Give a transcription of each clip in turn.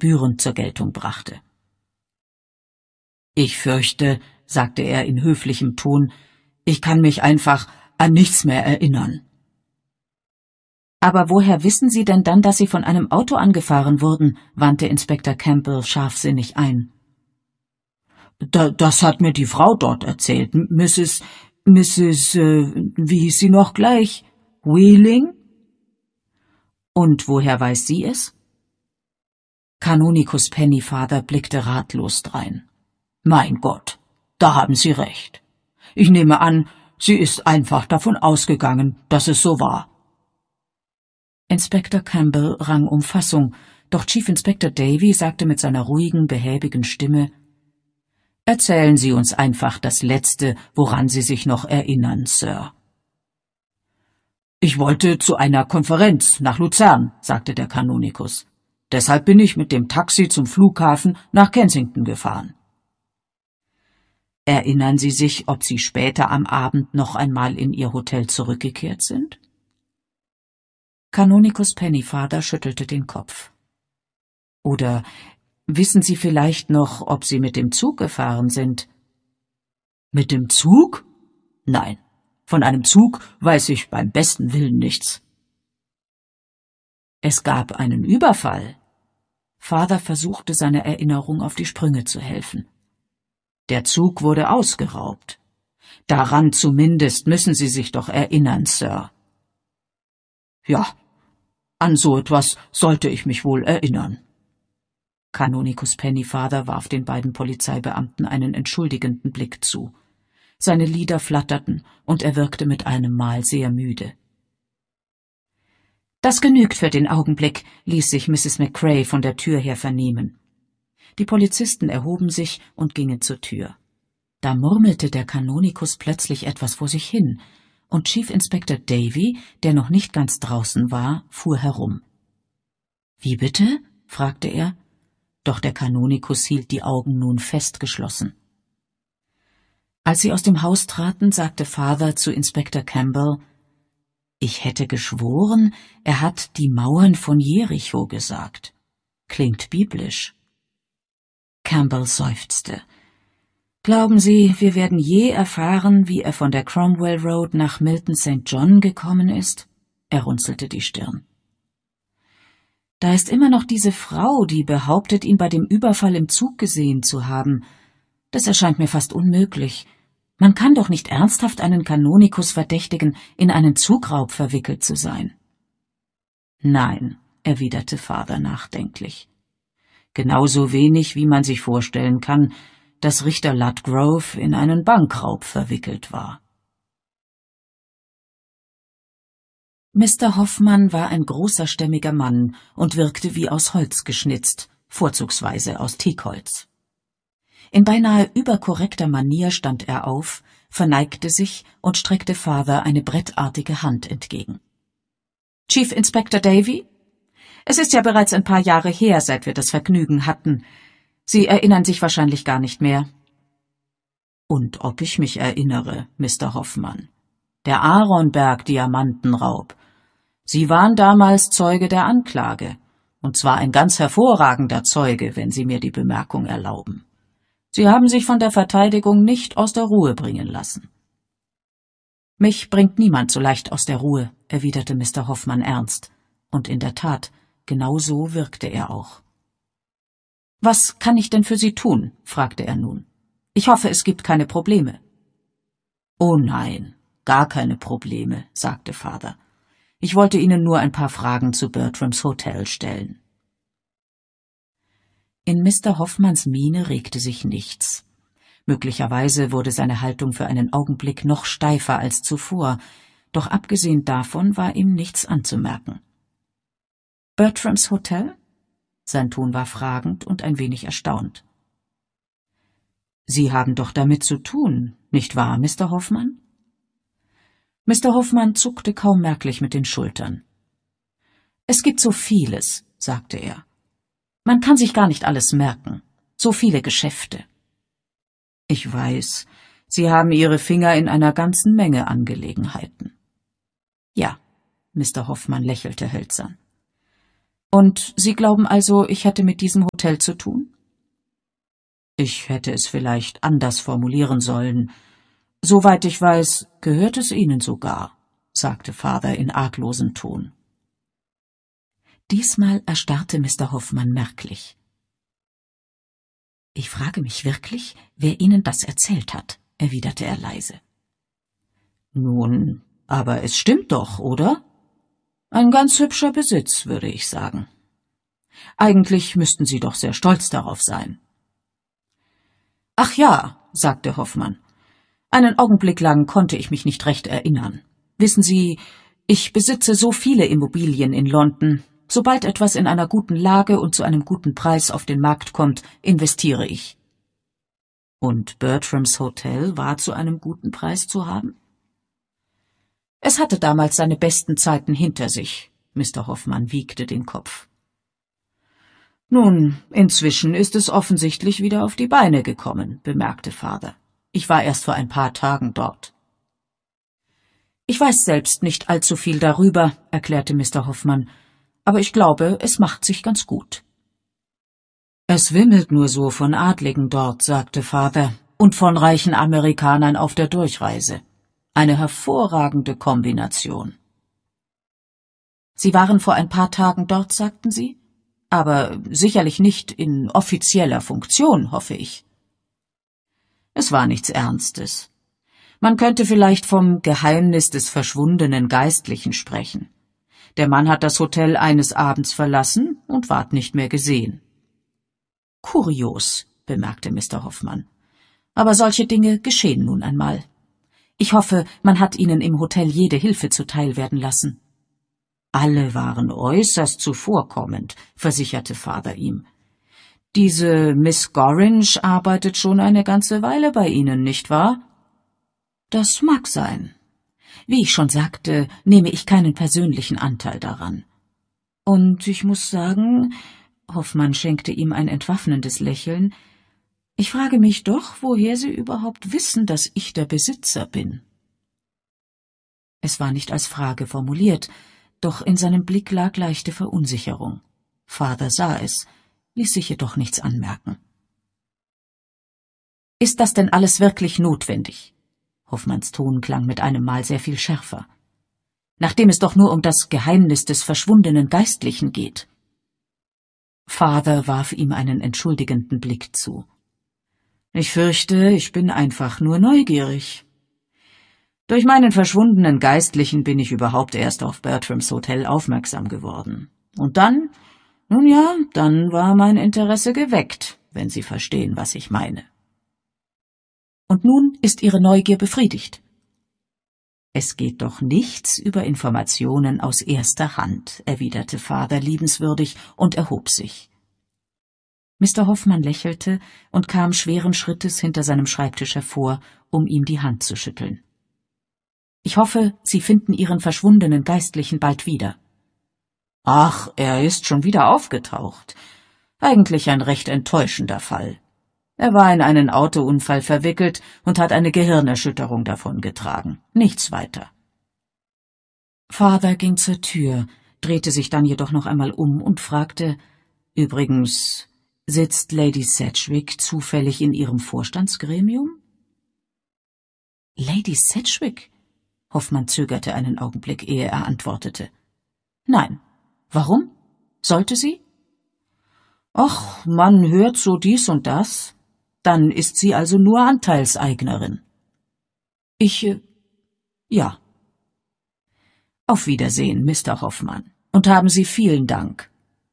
gebührend zur Geltung brachte. »Ich fürchte«, sagte er in höflichem Ton, »ich kann mich einfach an nichts mehr erinnern.« »Aber woher wissen Sie denn dann, dass Sie von einem Auto angefahren wurden?« wandte Inspektor Campbell scharfsinnig ein. »Das hat mir die Frau dort erzählt, Mrs., wie hieß sie noch gleich? Wheeling?« »Und woher weiß sie es?« Kanonikus Pennyfather blickte ratlos drein. »Mein Gott, da haben Sie recht. Ich nehme an, sie ist einfach davon ausgegangen, dass es so war.« Inspektor Campbell rang um Fassung, doch Chief Inspector Davy sagte mit seiner ruhigen, behäbigen Stimme: »Erzählen Sie uns einfach das Letzte, woran Sie sich noch erinnern, Sir.« »Ich wollte zu einer Konferenz nach Luzern«, sagte der Kanonikus. »Deshalb bin ich mit dem Taxi zum Flughafen nach Kensington gefahren.« »Erinnern Sie sich, ob Sie später am Abend noch einmal in Ihr Hotel zurückgekehrt sind?« Kanonikus Pennyfather schüttelte den Kopf. »Oder wissen Sie vielleicht noch, ob Sie mit dem Zug gefahren sind?« »Mit dem Zug? Nein, von einem Zug weiß ich beim besten Willen nichts.« »Es gab einen Überfall.« Father versuchte, seiner Erinnerung auf die Sprünge zu helfen. »Der Zug wurde ausgeraubt. Daran zumindest müssen Sie sich doch erinnern, Sir.« »Ja, an so etwas sollte ich mich wohl erinnern.« Kanonikus Pennyfather warf den beiden Polizeibeamten einen entschuldigenden Blick zu. Seine Lider flatterten, und er wirkte mit einem Mal sehr müde. »Das genügt für den Augenblick«, ließ sich Mrs. McCrae von der Tür her vernehmen. Die Polizisten erhoben sich und gingen zur Tür. Da murmelte der Kanonikus plötzlich etwas vor sich hin, und Chief Inspector Davy, der noch nicht ganz draußen war, fuhr herum. »Wie bitte?« fragte er, doch der Kanonikus hielt die Augen nun fest geschlossen. Als sie aus dem Haus traten, sagte Father zu Inspektor Campbell: »Ich hätte geschworen, er hat die Mauern von Jericho gesagt. Klingt biblisch.« Campbell seufzte. »Glauben Sie, wir werden je erfahren, wie er von der Cromwell Road nach Milton St. John gekommen ist?« Er runzelte die Stirn. »Da ist immer noch diese Frau, die behauptet, ihn bei dem Überfall im Zug gesehen zu haben. Das erscheint mir fast unmöglich. Man kann doch nicht ernsthaft einen Kanonikus verdächtigen, in einen Zugraub verwickelt zu sein.« »Nein«, erwiderte Father nachdenklich. »Genauso wenig, wie man sich vorstellen kann, dass Richter Ludgrove in einen Bankraub verwickelt war.« Mr. Hoffmann war ein großer, stämmiger Mann und wirkte wie aus Holz geschnitzt, vorzugsweise aus Teakholz. In beinahe überkorrekter Manier stand er auf, verneigte sich und streckte Father eine brettartige Hand entgegen. »Chief Inspector Davy? Es ist ja bereits ein paar Jahre her, seit wir das Vergnügen hatten. Sie erinnern sich wahrscheinlich gar nicht mehr.« »Und ob ich mich erinnere, Mr. Hoffmann. Der Aronberg-Diamantenraub. Sie waren damals Zeuge der Anklage, und zwar ein ganz hervorragender Zeuge, wenn Sie mir die Bemerkung erlauben. Sie haben sich von der Verteidigung nicht aus der Ruhe bringen lassen.« »Mich bringt niemand so leicht aus der Ruhe«, erwiderte Mr. Hoffmann ernst, und in der Tat, genau so wirkte er auch. »Was kann ich denn für Sie tun?« fragte er nun. »Ich hoffe, es gibt keine Probleme.« »Oh nein, gar keine Probleme«, sagte Father. »Ich wollte Ihnen nur ein paar Fragen zu Bertrams Hotel stellen.« In Mr. Hoffmanns Miene regte sich nichts. Möglicherweise wurde seine Haltung für einen Augenblick noch steifer als zuvor, doch abgesehen davon war ihm nichts anzumerken. »Bertrams Hotel?« Sein Ton war fragend und ein wenig erstaunt. »Sie haben doch damit zu tun, nicht wahr, Mr. Hoffmann?« Mr. Hoffmann zuckte kaum merklich mit den Schultern. »Es gibt so vieles«, sagte er. »Man kann sich gar nicht alles merken. So viele Geschäfte.« »Ich weiß, Sie haben Ihre Finger in einer ganzen Menge Angelegenheiten.« »Ja«, Mr. Hoffmann lächelte hölzern. Und Sie glauben also, ich hätte mit diesem Hotel zu tun? Ich hätte es vielleicht anders formulieren sollen. Soweit ich weiß, gehört es Ihnen sogar, sagte Father in arglosem Ton. Diesmal erstarrte Mr. Hoffmann merklich. »Ich frage mich wirklich, wer Ihnen das erzählt hat«, erwiderte er leise. »Nun, aber es stimmt doch, oder? Ein ganz hübscher Besitz, würde ich sagen. Eigentlich müssten Sie doch sehr stolz darauf sein.« »Ach ja«, sagte Hoffmann. »Einen Augenblick lang konnte ich mich nicht recht erinnern. Wissen Sie, ich besitze so viele Immobilien in London. Sobald etwas in einer guten Lage und zu einem guten Preis auf den Markt kommt, investiere ich.« »Und Bertrams Hotel war zu einem guten Preis zu haben?« »Es hatte damals seine besten Zeiten hinter sich.« Mr. Hoffmann wiegte den Kopf. »Nun, inzwischen ist es offensichtlich wieder auf die Beine gekommen«, bemerkte Father. »Ich war erst vor ein paar Tagen dort.« »Ich weiß selbst nicht allzu viel darüber«, erklärte Mr. Hoffmann, »aber ich glaube, es macht sich ganz gut.« »Es wimmelt nur so von Adligen dort«, sagte Father, »und von reichen Amerikanern auf der Durchreise. Eine hervorragende Kombination.« »Sie waren vor ein paar Tagen dort, sagten Sie? Aber sicherlich nicht in offizieller Funktion, hoffe ich.« »Es war nichts Ernstes. Man könnte vielleicht vom Geheimnis des verschwundenen Geistlichen sprechen. Der Mann hat das Hotel eines Abends verlassen und ward nicht mehr gesehen.« »Kurios«, bemerkte Mr. Hoffmann. »Aber solche Dinge geschehen nun einmal. Ich hoffe, man hat Ihnen im Hotel jede Hilfe zuteil werden lassen.« »Alle waren äußerst zuvorkommend«, versicherte Father ihm. »Diese Miss Gorringe arbeitet schon eine ganze Weile bei Ihnen, nicht wahr?« »Das mag sein. Wie ich schon sagte, nehme ich keinen persönlichen Anteil daran. Und ich muss sagen«, Hoffmann schenkte ihm ein entwaffnendes Lächeln, »ich frage mich doch, woher Sie überhaupt wissen, dass ich der Besitzer bin.« Es war nicht als Frage formuliert, doch in seinem Blick lag leichte Verunsicherung. Father sah es, ließ sich jedoch nichts anmerken. »Ist das denn alles wirklich notwendig?« Hoffmanns Ton klang mit einem Mal sehr viel schärfer. »Nachdem es doch nur um das Geheimnis des verschwundenen Geistlichen geht.« Father warf ihm einen entschuldigenden Blick zu. »Ich fürchte, ich bin einfach nur neugierig. Durch meinen verschwundenen Geistlichen bin ich überhaupt erst auf Bertrams Hotel aufmerksam geworden. Und dann, nun ja, dann war mein Interesse geweckt, wenn Sie verstehen, was ich meine.« »Und nun ist Ihre Neugier befriedigt?« »Es geht doch nichts über Informationen aus erster Hand«, erwiderte Father liebenswürdig und erhob sich. Mr. Hoffmann lächelte und kam schweren Schrittes hinter seinem Schreibtisch hervor, um ihm die Hand zu schütteln. »Ich hoffe, Sie finden Ihren verschwundenen Geistlichen bald wieder.« »Ach, er ist schon wieder aufgetaucht. Eigentlich ein recht enttäuschender Fall. Er war in einen Autounfall verwickelt und hat eine Gehirnerschütterung davongetragen. Nichts weiter.« Father ging zur Tür, drehte sich dann jedoch noch einmal um und fragte, »Übrigens, sitzt Lady Sedgwick zufällig in Ihrem Vorstandsgremium?« »Lady Sedgwick?« Hoffmann zögerte einen Augenblick, ehe er antwortete. »Nein. Warum? Sollte sie?« »Ach, man hört so dies und das. Dann ist sie also nur Anteilseignerin.« Ja.« »Auf Wiedersehen, Mr. Hoffmann, und haben Sie vielen Dank.«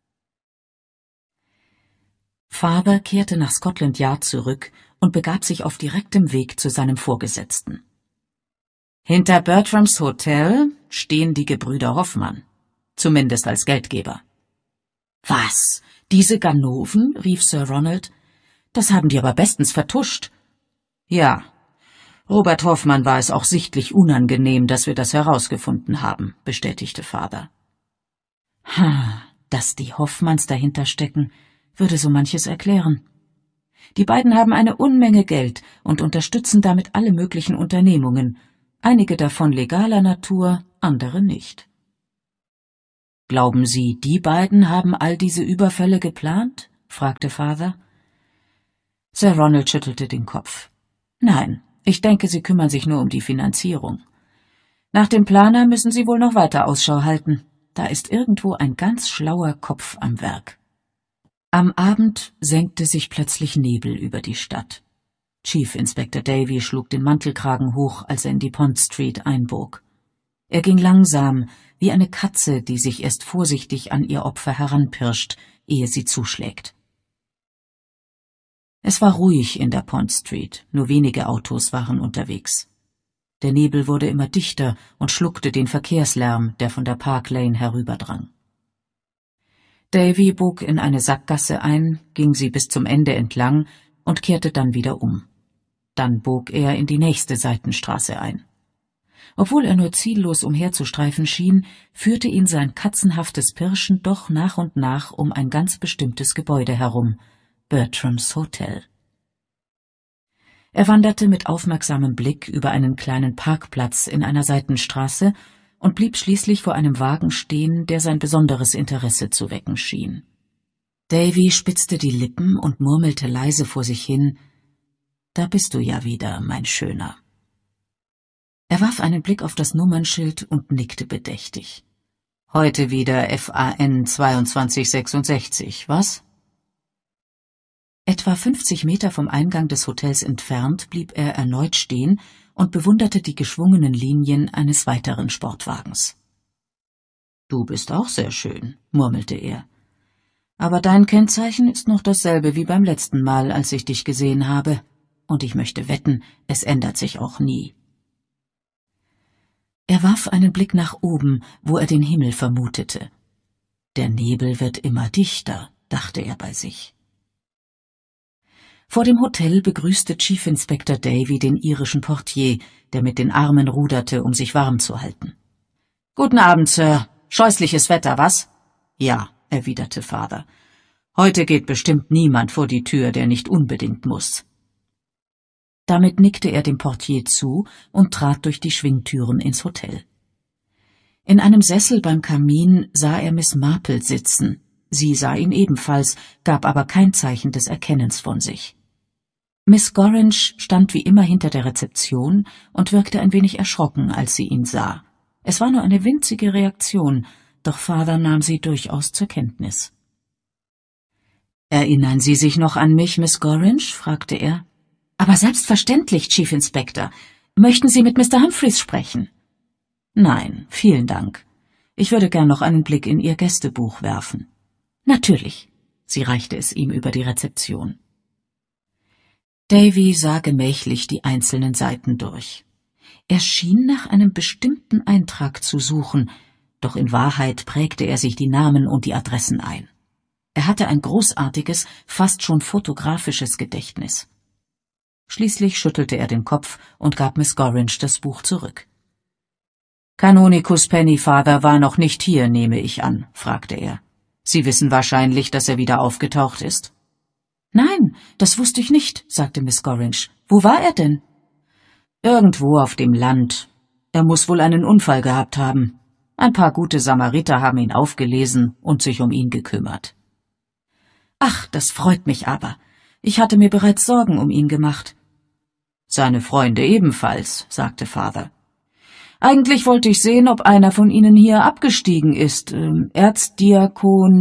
Father kehrte nach Scotland Yard zurück und begab sich auf direktem Weg zu seinem Vorgesetzten. »Hinter Bertrams Hotel stehen die Gebrüder Hoffmann, zumindest als Geldgeber.« »Was? Diese Ganoven?« rief Sir Ronald. »Das haben die aber bestens vertuscht.« »Ja, Robert Hoffmann war es auch sichtlich unangenehm, dass wir das herausgefunden haben«, bestätigte Father. Dass die Hoffmanns dahinter stecken, würde so manches erklären. Die beiden haben eine Unmenge Geld und unterstützen damit alle möglichen Unternehmungen, einige davon legaler Natur, andere nicht. »Glauben Sie, die beiden haben all diese Überfälle geplant?« fragte Father. Sir Ronald schüttelte den Kopf. »Nein, ich denke, sie kümmern sich nur um die Finanzierung. Nach dem Planer müssen Sie wohl noch weiter Ausschau halten. Da ist irgendwo ein ganz schlauer Kopf am Werk.« Am Abend senkte sich plötzlich Nebel über die Stadt. Chief Inspector Davy schlug den Mantelkragen hoch, als er in die Pont Street einbog. Er ging langsam, wie eine Katze, die sich erst vorsichtig an ihr Opfer heranpirscht, ehe sie zuschlägt. Es war ruhig in der Pont Street, nur wenige Autos waren unterwegs. Der Nebel wurde immer dichter und schluckte den Verkehrslärm, der von der Park Lane herüberdrang. Davy bog in eine Sackgasse ein, ging sie bis zum Ende entlang und kehrte dann wieder um. Dann bog er in die nächste Seitenstraße ein. Obwohl er nur ziellos umherzustreifen schien, führte ihn sein katzenhaftes Pirschen doch nach und nach um ein ganz bestimmtes Gebäude herum, Bertram's Hotel. Er wanderte mit aufmerksamem Blick über einen kleinen Parkplatz in einer Seitenstraße und blieb schließlich vor einem Wagen stehen, der sein besonderes Interesse zu wecken schien. Davy spitzte die Lippen und murmelte leise vor sich hin: »Da bist du ja wieder, mein Schöner.« Er warf einen Blick auf das Nummernschild und nickte bedächtig. »Heute wieder FAN 2266, was?« Etwa 50 Meter vom Eingang des Hotels entfernt blieb er erneut stehen und bewunderte die geschwungenen Linien eines weiteren Sportwagens. »Du bist auch sehr schön«, murmelte er. »Aber dein Kennzeichen ist noch dasselbe wie beim letzten Mal, als ich dich gesehen habe. Und ich möchte wetten, es ändert sich auch nie.« Er warf einen Blick nach oben, wo er den Himmel vermutete. »Der Nebel wird immer dichter«, dachte er bei sich. Vor dem Hotel begrüßte Chief Inspector Davy den irischen Portier, der mit den Armen ruderte, um sich warm zu halten. »Guten Abend, Sir. Scheußliches Wetter, was?« »Ja«, erwiderte Father. »Heute geht bestimmt niemand vor die Tür, der nicht unbedingt muss.« Damit nickte er dem Portier zu und trat durch die Schwingtüren ins Hotel. In einem Sessel beim Kamin sah er Miss Marple sitzen. Sie sah ihn ebenfalls, gab aber kein Zeichen des Erkennens von sich. Miss Gorringe stand wie immer hinter der Rezeption und wirkte ein wenig erschrocken, als sie ihn sah. Es war nur eine winzige Reaktion, doch Father nahm sie durchaus zur Kenntnis. »Erinnern Sie sich noch an mich, Miss Gorringe?« fragte er. »Aber selbstverständlich, Chief Inspector. Möchten Sie mit Mr. Humphreys sprechen?« »Nein, vielen Dank. Ich würde gern noch einen Blick in Ihr Gästebuch werfen.« »Natürlich.« Sie reichte es ihm über die Rezeption. Davy sah gemächlich die einzelnen Seiten durch. Er schien nach einem bestimmten Eintrag zu suchen, doch in Wahrheit prägte er sich die Namen und die Adressen ein. Er hatte ein großartiges, fast schon fotografisches Gedächtnis. Schließlich schüttelte er den Kopf und gab Miss Gorringe das Buch zurück. »Canonicus Pennyfather war noch nicht hier, nehme ich an«, fragte er. »Sie wissen wahrscheinlich, dass er wieder aufgetaucht ist?« »Nein, das wusste ich nicht«, sagte Miss Gorringe. »Wo war er denn?« »Irgendwo auf dem Land. Er muss wohl einen Unfall gehabt haben. Ein paar gute Samariter haben ihn aufgelesen und sich um ihn gekümmert.« »Ach, das freut mich aber. Ich hatte mir bereits Sorgen um ihn gemacht.« »Seine Freunde ebenfalls«, sagte Father. »Eigentlich wollte ich sehen, ob einer von ihnen hier abgestiegen ist. Erzdiakon...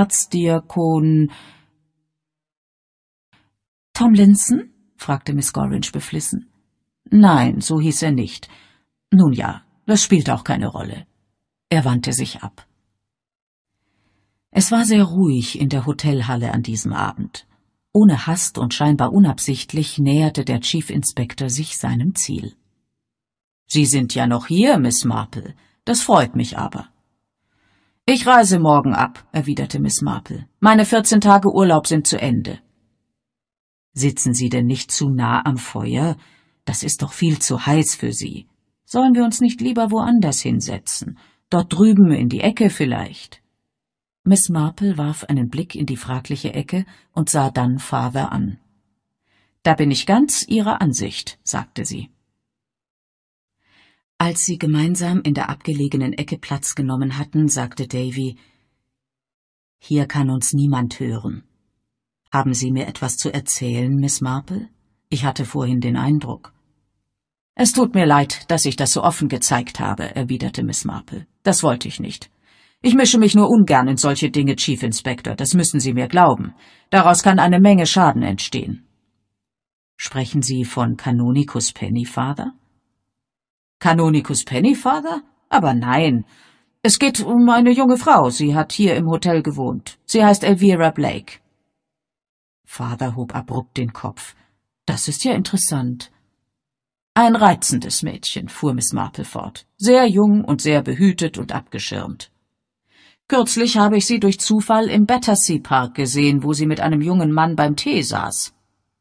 »Tomlinson?« fragte Miss Gorringe beflissen. »Nein, so hieß er nicht. Nun ja, das spielt auch keine Rolle.« Er wandte sich ab. Es war sehr ruhig in der Hotelhalle an diesem Abend. Ohne Hast und scheinbar unabsichtlich näherte der Chief Inspector sich seinem Ziel. »Sie sind ja noch hier, Miss Marple. Das freut mich aber.« »Ich reise morgen ab«, erwiderte Miss Marple. »Meine 14 Tage Urlaub sind zu Ende.« »Sitzen Sie denn nicht zu nah am Feuer? Das ist doch viel zu heiß für Sie. Sollen wir uns nicht lieber woanders hinsetzen? Dort drüben in die Ecke vielleicht?« Miss Marple warf einen Blick in die fragliche Ecke und sah dann Father an. »Da bin ich ganz Ihrer Ansicht«, sagte sie. Als sie gemeinsam in der abgelegenen Ecke Platz genommen hatten, sagte Davy: »Hier kann uns niemand hören. Haben Sie mir etwas zu erzählen, Miss Marple? Ich hatte vorhin den Eindruck.« »Es tut mir leid, dass ich das so offen gezeigt habe«, erwiderte Miss Marple. »Das wollte ich nicht. Ich mische mich nur ungern in solche Dinge, Chief Inspector, das müssen Sie mir glauben. Daraus kann eine Menge Schaden entstehen.« »Sprechen Sie von Canonicus Pennyfather?« »Canonicus Pennyfather? Aber nein. Es geht um eine junge Frau, sie hat hier im Hotel gewohnt. Sie heißt Elvira Blake.« Father hob abrupt den Kopf. »Das ist ja interessant.« »Ein reizendes Mädchen«, fuhr Miss Marple fort. »Sehr jung und sehr behütet und abgeschirmt. Kürzlich habe ich sie durch Zufall im Battersea Park gesehen, wo sie mit einem jungen Mann beim Tee saß.«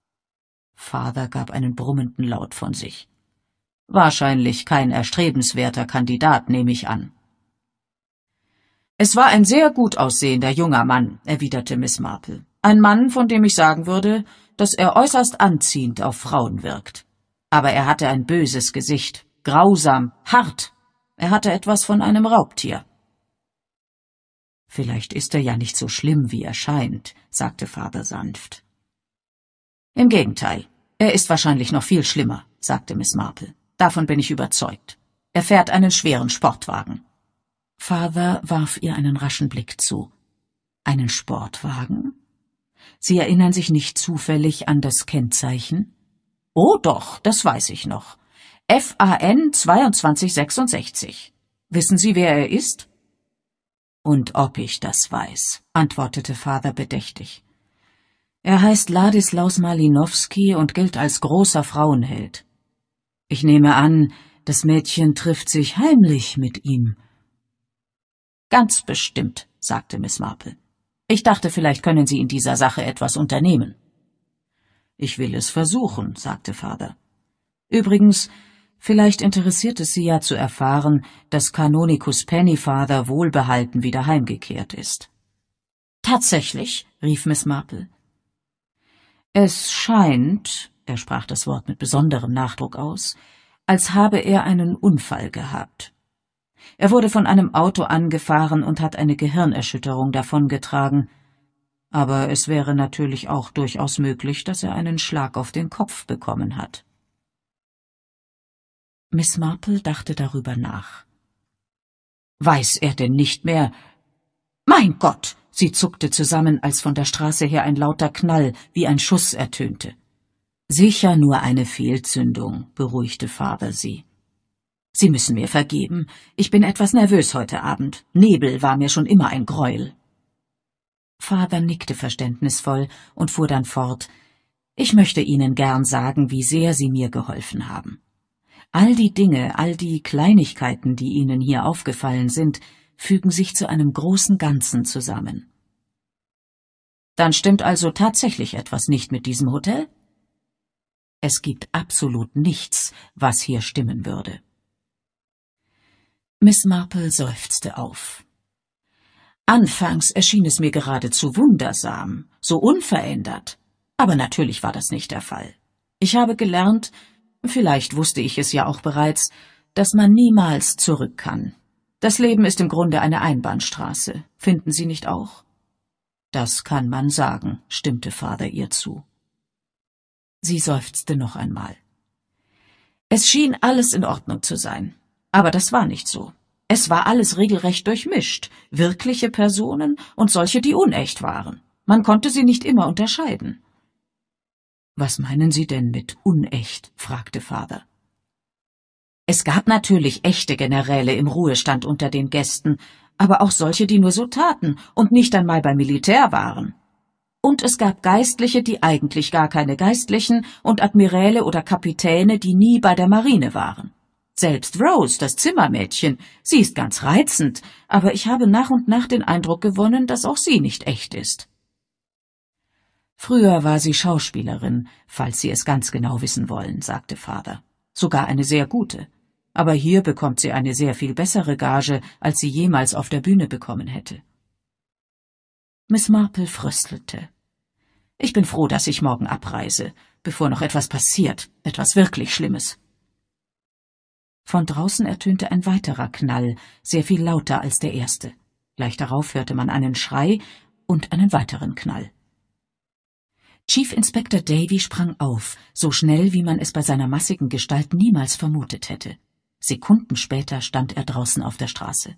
Father gab einen brummenden Laut von sich. »Wahrscheinlich kein erstrebenswerter Kandidat, nehme ich an.« »Es war ein sehr gut aussehender junger Mann«, erwiderte Miss Marple. »Ein Mann, von dem ich sagen würde, dass er äußerst anziehend auf Frauen wirkt. Aber er hatte ein böses Gesicht, grausam, hart. Er hatte etwas von einem Raubtier.« »Vielleicht ist er ja nicht so schlimm, wie er scheint«, sagte Father sanft. »Im Gegenteil, er ist wahrscheinlich noch viel schlimmer«, sagte Miss Marple. »Davon bin ich überzeugt. Er fährt einen schweren Sportwagen.« Father warf ihr einen raschen Blick zu. »Einen Sportwagen? Sie erinnern sich nicht zufällig an das Kennzeichen?« »Oh doch, das weiß ich noch. FAN 2266. Wissen Sie, wer er ist?« »Und ob ich das weiß«, antwortete Father bedächtig. »Er heißt Ladislaus Malinowski und gilt als großer Frauenheld. Ich nehme an, das Mädchen trifft sich heimlich mit ihm.« »Ganz bestimmt«, sagte Miss Marple. »Ich dachte, vielleicht können Sie in dieser Sache etwas unternehmen.« »Ich will es versuchen«, sagte Father. »Übrigens, vielleicht interessiert es Sie ja zu erfahren, dass Canonicus Pennyfather wohlbehalten wieder heimgekehrt ist.« »Tatsächlich?«, rief Miss Marple. »Es scheint«, er sprach das Wort mit besonderem Nachdruck aus, »als habe er einen Unfall gehabt. Er wurde von einem Auto angefahren und hat eine Gehirnerschütterung davongetragen. Aber es wäre natürlich auch durchaus möglich, dass er einen Schlag auf den Kopf bekommen hat.« Miss Marple dachte darüber nach. »Weiß er denn nicht mehr? Mein Gott!« Sie zuckte zusammen, als von der Straße her ein lauter Knall wie ein Schuss ertönte. »Sicher nur eine Fehlzündung«, beruhigte Father sie. »Sie müssen mir vergeben. Ich bin etwas nervös heute Abend. Nebel war mir schon immer ein Greuel.« Father nickte verständnisvoll und fuhr dann fort. »Ich möchte Ihnen gern sagen, wie sehr Sie mir geholfen haben. All die Dinge, all die Kleinigkeiten, die Ihnen hier aufgefallen sind, fügen sich zu einem großen Ganzen zusammen.« »Dann stimmt also tatsächlich etwas nicht mit diesem Hotel?« »Es gibt absolut nichts, was hier stimmen würde.« Miss Marple seufzte auf. »Anfangs erschien es mir geradezu wundersam, so unverändert. Aber natürlich war das nicht der Fall. Ich habe gelernt, vielleicht wusste ich es ja auch bereits, dass man niemals zurück kann. Das Leben ist im Grunde eine Einbahnstraße, finden Sie nicht auch?« »Das kann man sagen«, stimmte Father ihr zu. Sie seufzte noch einmal. »Es schien alles in Ordnung zu sein. Aber das war nicht so. Es war alles regelrecht durchmischt, wirkliche Personen und solche, die unecht waren. Man konnte sie nicht immer unterscheiden.« »Was meinen Sie denn mit unecht?«, fragte Father. »Es gab natürlich echte Generäle im Ruhestand unter den Gästen, aber auch solche, die nur so taten und nicht einmal beim Militär waren. Und es gab Geistliche, die eigentlich gar keine Geistlichen, und Admiräle oder Kapitäne, die nie bei der Marine waren. Selbst Rose, das Zimmermädchen, sie ist ganz reizend, aber ich habe nach und nach den Eindruck gewonnen, dass auch sie nicht echt ist.« »Früher war sie Schauspielerin, falls Sie es ganz genau wissen wollen«, sagte Father. »Sogar eine sehr gute. Aber hier bekommt sie eine sehr viel bessere Gage, als sie jemals auf der Bühne bekommen hätte.« Miss Marple fröstelte. »Ich bin froh, dass ich morgen abreise, bevor noch etwas passiert, etwas wirklich Schlimmes.« Von draußen ertönte ein weiterer Knall, sehr viel lauter als der erste. Gleich darauf hörte man einen Schrei und einen weiteren Knall. Chief Inspector Davy sprang auf, so schnell, wie man es bei seiner massigen Gestalt niemals vermutet hätte. Sekunden später stand er draußen auf der Straße.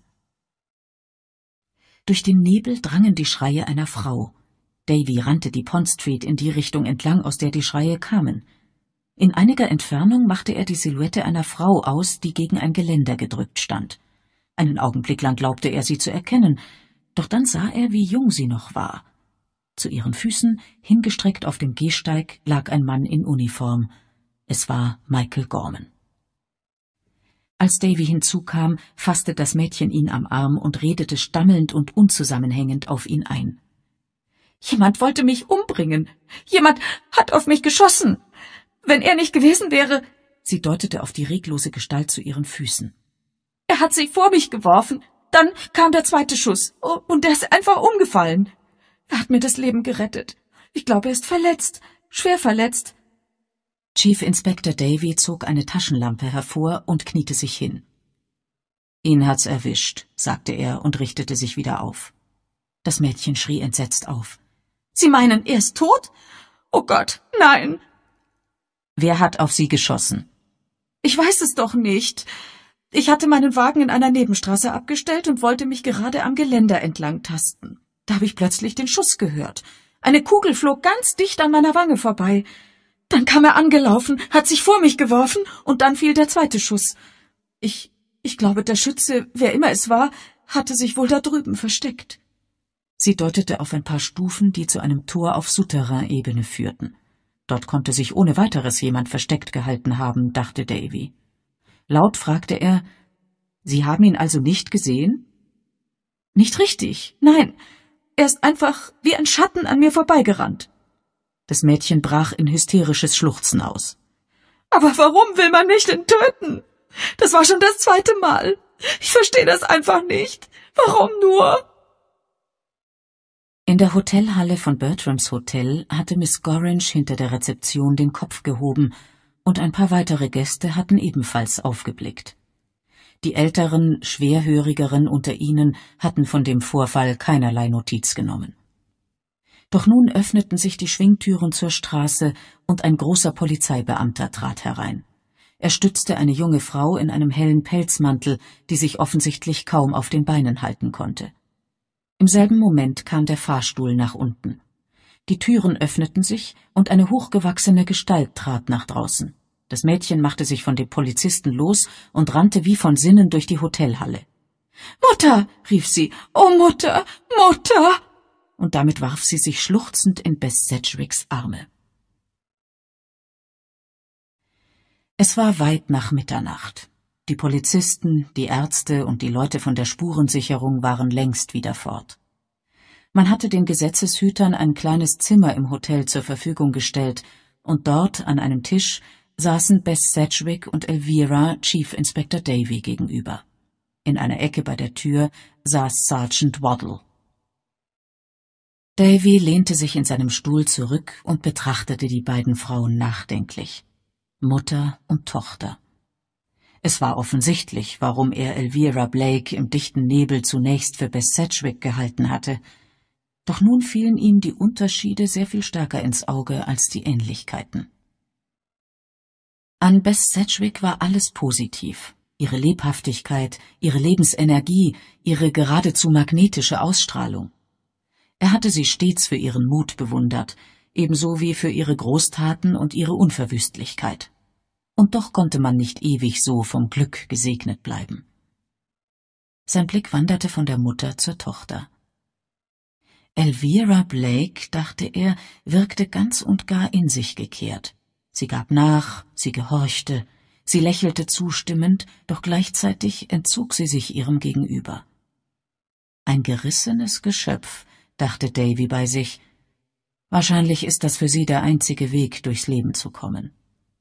Durch den Nebel drangen die Schreie einer Frau. Davy rannte die Pond Street in die Richtung entlang, aus der die Schreie kamen. In einiger Entfernung machte er die Silhouette einer Frau aus, die gegen ein Geländer gedrückt stand. Einen Augenblick lang glaubte er, sie zu erkennen, doch dann sah er, wie jung sie noch war. Zu ihren Füßen, hingestreckt auf dem Gehsteig, lag ein Mann in Uniform. Es war Michael Gorman. Als Davy hinzukam, fasste das Mädchen ihn am Arm und redete stammelnd und unzusammenhängend auf ihn ein. »Jemand wollte mich umbringen. Jemand hat auf mich geschossen. Wenn er nicht gewesen wäre...« Sie deutete auf die reglose Gestalt zu ihren Füßen. »Er hat sich vor mich geworfen. Dann kam der zweite Schuss und er ist einfach umgefallen. Er hat mir das Leben gerettet. Ich glaube, er ist verletzt, schwer verletzt.« Chief Inspector Davy zog eine Taschenlampe hervor und kniete sich hin. »Ihn hat's erwischt«, sagte er und richtete sich wieder auf. Das Mädchen schrie entsetzt auf. »Sie meinen, er ist tot? Oh Gott, nein!« »Wer hat auf Sie geschossen?« »Ich weiß es doch nicht. Ich hatte meinen Wagen in einer Nebenstraße abgestellt und wollte mich gerade am Geländer entlang tasten. Da habe ich plötzlich den Schuss gehört. Eine Kugel flog ganz dicht an meiner Wange vorbei. Dann kam er angelaufen, hat sich vor mich geworfen und dann fiel der zweite Schuss. Ich glaube, der Schütze, wer immer es war, hatte sich wohl da drüben versteckt.« Sie deutete auf ein paar Stufen, die zu einem Tor auf Souterrain-Ebene führten. Dort konnte sich ohne weiteres jemand versteckt gehalten haben, dachte Davy. Laut fragte er, »Sie haben ihn also nicht gesehen?« »Nicht richtig, nein. Er ist einfach wie ein Schatten an mir vorbeigerannt.« Das Mädchen brach in hysterisches Schluchzen aus. »Aber warum will man mich denn töten? Das war schon das zweite Mal. Ich verstehe das einfach nicht. Warum nur?« In der Hotelhalle von Bertrams Hotel hatte Miss Gorringe hinter der Rezeption den Kopf gehoben, und ein paar weitere Gäste hatten ebenfalls aufgeblickt. Die älteren, schwerhörigeren unter ihnen hatten von dem Vorfall keinerlei Notiz genommen. Doch nun öffneten sich die Schwingtüren zur Straße und ein großer Polizeibeamter trat herein. Er stützte eine junge Frau in einem hellen Pelzmantel, die sich offensichtlich kaum auf den Beinen halten konnte. Im selben Moment kam der Fahrstuhl nach unten. Die Türen öffneten sich und eine hochgewachsene Gestalt trat nach draußen. Das Mädchen machte sich von dem Polizisten los und rannte wie von Sinnen durch die Hotelhalle. »Mutter«, rief sie, »oh Mutter, Mutter!« Und damit warf sie sich schluchzend in Bess Sedgwicks Arme. Es war weit nach Mitternacht. Die Polizisten, die Ärzte und die Leute von der Spurensicherung waren längst wieder fort. Man hatte den Gesetzeshütern ein kleines Zimmer im Hotel zur Verfügung gestellt, und dort an einem Tisch saßen Bess Sedgwick und Elvira Chief Inspector Davy gegenüber. In einer Ecke bei der Tür saß Sergeant Waddle. Davy lehnte sich in seinem Stuhl zurück und betrachtete die beiden Frauen nachdenklich. Mutter und Tochter. Es war offensichtlich, warum er Elvira Blake im dichten Nebel zunächst für Bess Sedgwick gehalten hatte. Doch nun fielen ihm die Unterschiede sehr viel stärker ins Auge als die Ähnlichkeiten. An Bess Sedgwick war alles positiv. Ihre Lebhaftigkeit, ihre Lebensenergie, ihre geradezu magnetische Ausstrahlung. Er hatte sie stets für ihren Mut bewundert, ebenso wie für ihre Großtaten und ihre Unverwüstlichkeit. Und doch konnte man nicht ewig so vom Glück gesegnet bleiben. Sein Blick wanderte von der Mutter zur Tochter. Elvira Blake, dachte er, wirkte ganz und gar in sich gekehrt. Sie gab nach, sie gehorchte, sie lächelte zustimmend, doch gleichzeitig entzog sie sich ihrem Gegenüber. Ein gerissenes Geschöpf, dachte Davy bei sich. Wahrscheinlich ist das für sie der einzige Weg, durchs Leben zu kommen.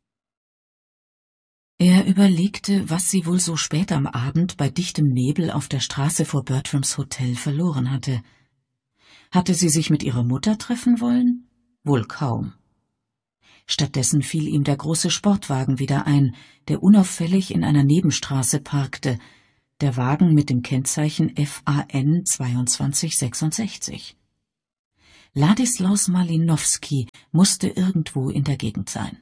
Er überlegte, was sie wohl so spät am Abend bei dichtem Nebel auf der Straße vor Bertrams Hotel verloren hatte. Hatte sie sich mit ihrer Mutter treffen wollen? Wohl kaum. Stattdessen fiel ihm der große Sportwagen wieder ein, der unauffällig in einer Nebenstraße parkte, der Wagen mit dem Kennzeichen FAN 2266. Ladislaus Malinowski musste irgendwo in der Gegend sein.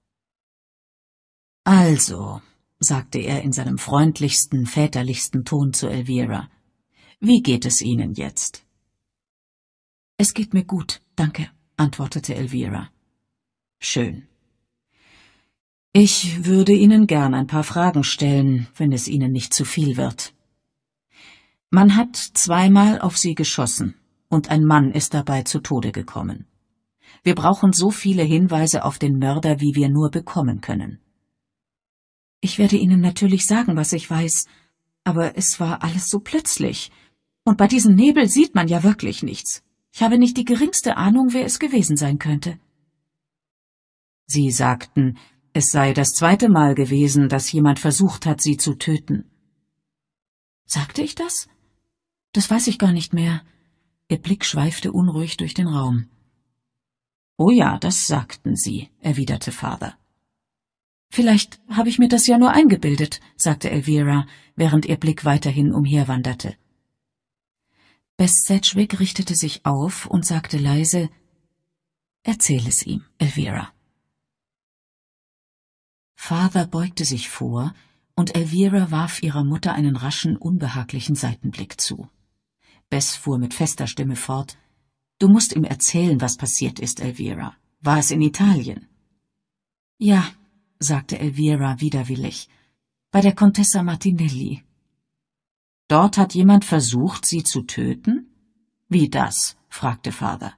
»Also«, sagte er in seinem freundlichsten, väterlichsten Ton zu Elvira, »wie geht es Ihnen jetzt?« »Es geht mir gut, danke«, antwortete Elvira. »Schön. Ich würde Ihnen gern ein paar Fragen stellen, wenn es Ihnen nicht zu viel wird. Man hat 2-mal auf Sie geschossen, und ein Mann ist dabei zu Tode gekommen. Wir brauchen so viele Hinweise auf den Mörder, wie wir nur bekommen können.« »Ich werde Ihnen natürlich sagen, was ich weiß, aber es war alles so plötzlich. Und bei diesem Nebel sieht man ja wirklich nichts. Ich habe nicht die geringste Ahnung, wer es gewesen sein könnte.« »Sie sagten, es sei das 2. Mal gewesen, dass jemand versucht hat, Sie zu töten.« »Sagte ich das? Das weiß ich gar nicht mehr.« Ihr Blick schweifte unruhig durch den Raum. »Oh ja, das sagten Sie«, erwiderte Father. »Vielleicht habe ich mir das ja nur eingebildet«, sagte Elvira, während ihr Blick weiterhin umherwanderte. Bess Sedgwick richtete sich auf und sagte leise, »Erzähl es ihm, Elvira.« Father beugte sich vor, und Elvira warf ihrer Mutter einen raschen, unbehaglichen Seitenblick zu. Bess fuhr mit fester Stimme fort, »Du musst ihm erzählen, was passiert ist, Elvira. War es in Italien?« »Ja«, sagte Elvira widerwillig, »bei der Contessa Martinelli.« »Dort hat jemand versucht, Sie zu töten? Wie das?« fragte Father.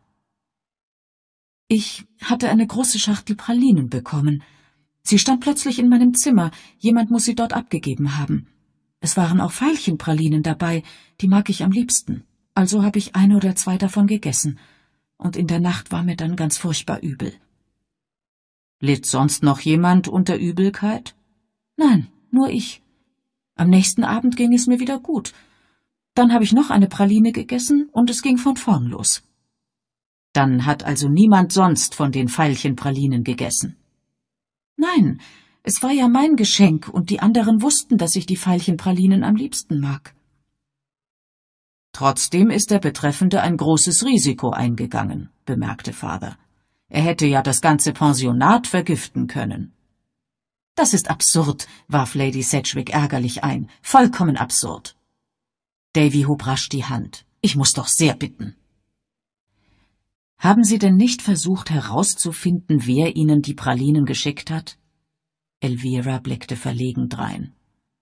»Ich hatte eine große Schachtel Pralinen bekommen. Sie stand plötzlich in meinem Zimmer, jemand muss sie dort abgegeben haben. Es waren auch Veilchenpralinen dabei, die mag ich am liebsten, also habe ich 1 oder 2 davon gegessen, und in der Nacht war mir dann ganz furchtbar übel.« »Litt sonst noch jemand unter Übelkeit?« »Nein, nur ich. Am nächsten Abend ging es mir wieder gut. Dann habe ich noch eine Praline gegessen und es ging von vorn los.« »Dann hat also niemand sonst von den Veilchenpralinen gegessen?« »Nein, es war ja mein Geschenk und die anderen wussten, dass ich die Veilchenpralinen am liebsten mag.« »Trotzdem ist der Betreffende ein großes Risiko eingegangen«, bemerkte Father. »Er hätte ja das ganze Pensionat vergiften können.« »Das ist absurd«, warf Lady Sedgwick ärgerlich ein. »Vollkommen absurd.« Davy hob rasch die Hand. »Ich muss doch sehr bitten.« »Haben Sie denn nicht versucht herauszufinden, wer Ihnen die Pralinen geschickt hat?« Elvira blickte verlegen drein.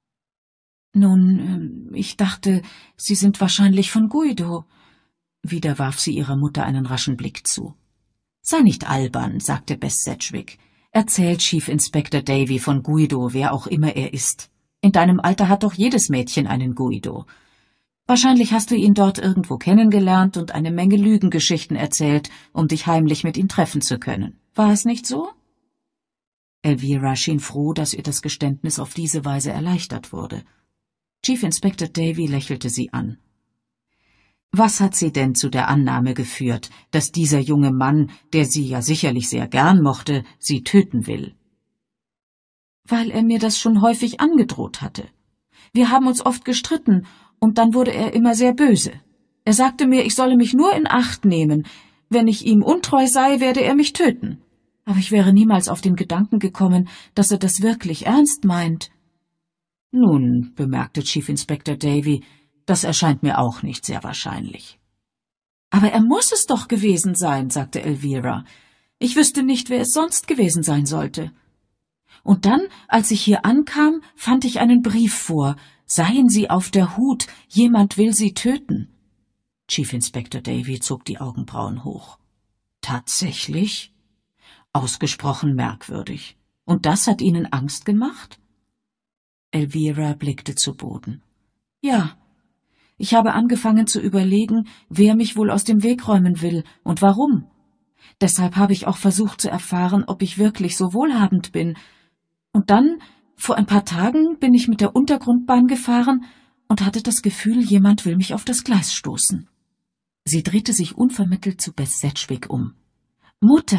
»Nun, ich dachte, Sie sind wahrscheinlich von Guido.« Wieder warf sie ihrer Mutter einen raschen Blick zu. »Sei nicht albern«, sagte Bess Sedgwick. »Erzählt Chief Inspector Davy von Guido, wer auch immer er ist. In deinem Alter hat doch jedes Mädchen einen Guido. Wahrscheinlich hast du ihn dort irgendwo kennengelernt und eine Menge Lügengeschichten erzählt, um dich heimlich mit ihm treffen zu können. War es nicht so?« Elvira schien froh, dass ihr das Geständnis auf diese Weise erleichtert wurde. Chief Inspector Davy lächelte sie an. »Was hat Sie denn zu der Annahme geführt, dass dieser junge Mann, der Sie ja sicherlich sehr gern mochte, Sie töten will?« »Weil er mir das schon häufig angedroht hatte. Wir haben uns oft gestritten, und dann wurde er immer sehr böse. Er sagte mir, ich solle mich nur in Acht nehmen. Wenn ich ihm untreu sei, werde er mich töten. Aber ich wäre niemals auf den Gedanken gekommen, dass er das wirklich ernst meint.« »Nun«, bemerkte Chief Inspector Davy, »das erscheint mir auch nicht sehr wahrscheinlich.« »Aber er muss es doch gewesen sein«, sagte Elvira. »Ich wüsste nicht, wer es sonst gewesen sein sollte. Und dann, als ich hier ankam, fand ich einen Brief vor. Seien Sie auf der Hut, jemand will Sie töten.« Chief Inspector Davy zog die Augenbrauen hoch. »Tatsächlich? Ausgesprochen merkwürdig. Und das hat Ihnen Angst gemacht?« Elvira blickte zu Boden. »Ja, ich habe angefangen zu überlegen, wer mich wohl aus dem Weg räumen will und warum. Deshalb habe ich auch versucht zu erfahren, ob ich wirklich so wohlhabend bin. Und dann, vor ein paar Tagen, bin ich mit der Untergrundbahn gefahren und hatte das Gefühl, jemand will mich auf das Gleis stoßen.« Sie drehte sich unvermittelt zu Bess Sedgwick um. »Mutter,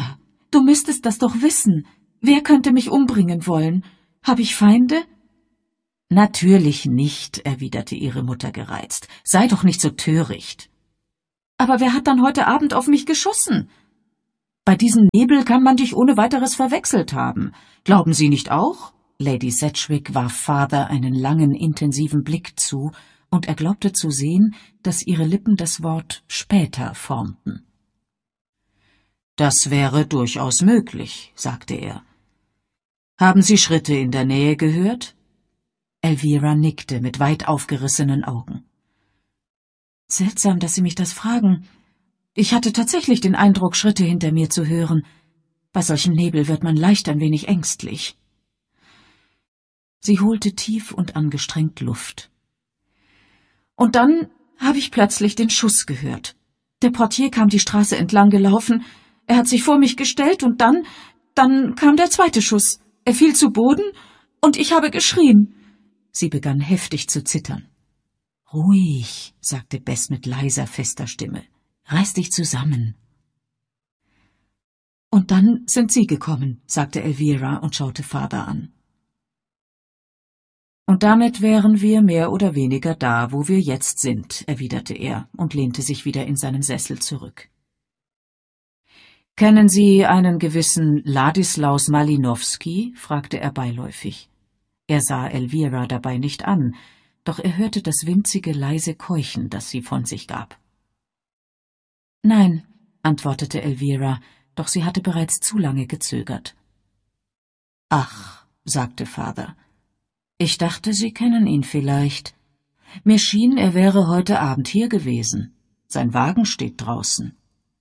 Du müsstest das doch wissen. Wer könnte mich umbringen wollen? Habe ich Feinde?« »Natürlich nicht«, erwiderte ihre Mutter gereizt. »Sei doch nicht so töricht.« »Aber wer hat dann heute Abend auf mich geschossen?« »Bei diesem Nebel kann man dich ohne weiteres verwechselt haben. Glauben Sie nicht auch?« Lady Sedgwick warf Father einen langen, intensiven Blick zu, und er glaubte zu sehen, dass ihre Lippen das Wort »später« formten. »Das wäre durchaus möglich«, sagte er. »Haben Sie Schritte in der Nähe gehört?« Elvira nickte mit weit aufgerissenen Augen. »Seltsam, dass Sie mich das fragen. Ich hatte tatsächlich den Eindruck, Schritte hinter mir zu hören. Bei solchem Nebel wird man leicht ein wenig ängstlich.« Sie holte tief und angestrengt Luft. »Und dann habe ich plötzlich den Schuss gehört. Der Portier kam die Straße entlang gelaufen, er hat sich vor mich gestellt und dann kam der zweite Schuss. Er fiel zu Boden und ich habe geschrien.« Sie begann heftig zu zittern. »Ruhig«, sagte Bess mit leiser, fester Stimme. »Reiß dich zusammen.« »Und dann sind Sie gekommen«, sagte Elvira und schaute Father an. »Und damit wären wir mehr oder weniger da, wo wir jetzt sind«, erwiderte er und lehnte sich wieder in seinem Sessel zurück. »Kennen Sie einen gewissen Ladislaus Malinowski?« fragte er beiläufig. Er sah Elvira dabei nicht an, doch er hörte das winzige, leise Keuchen, das sie von sich gab. »Nein«, antwortete Elvira, doch sie hatte bereits zu lange gezögert. »Ach«, sagte Father, »ich dachte, Sie kennen ihn vielleicht. Mir schien, er wäre heute Abend hier gewesen. Sein Wagen steht draußen.«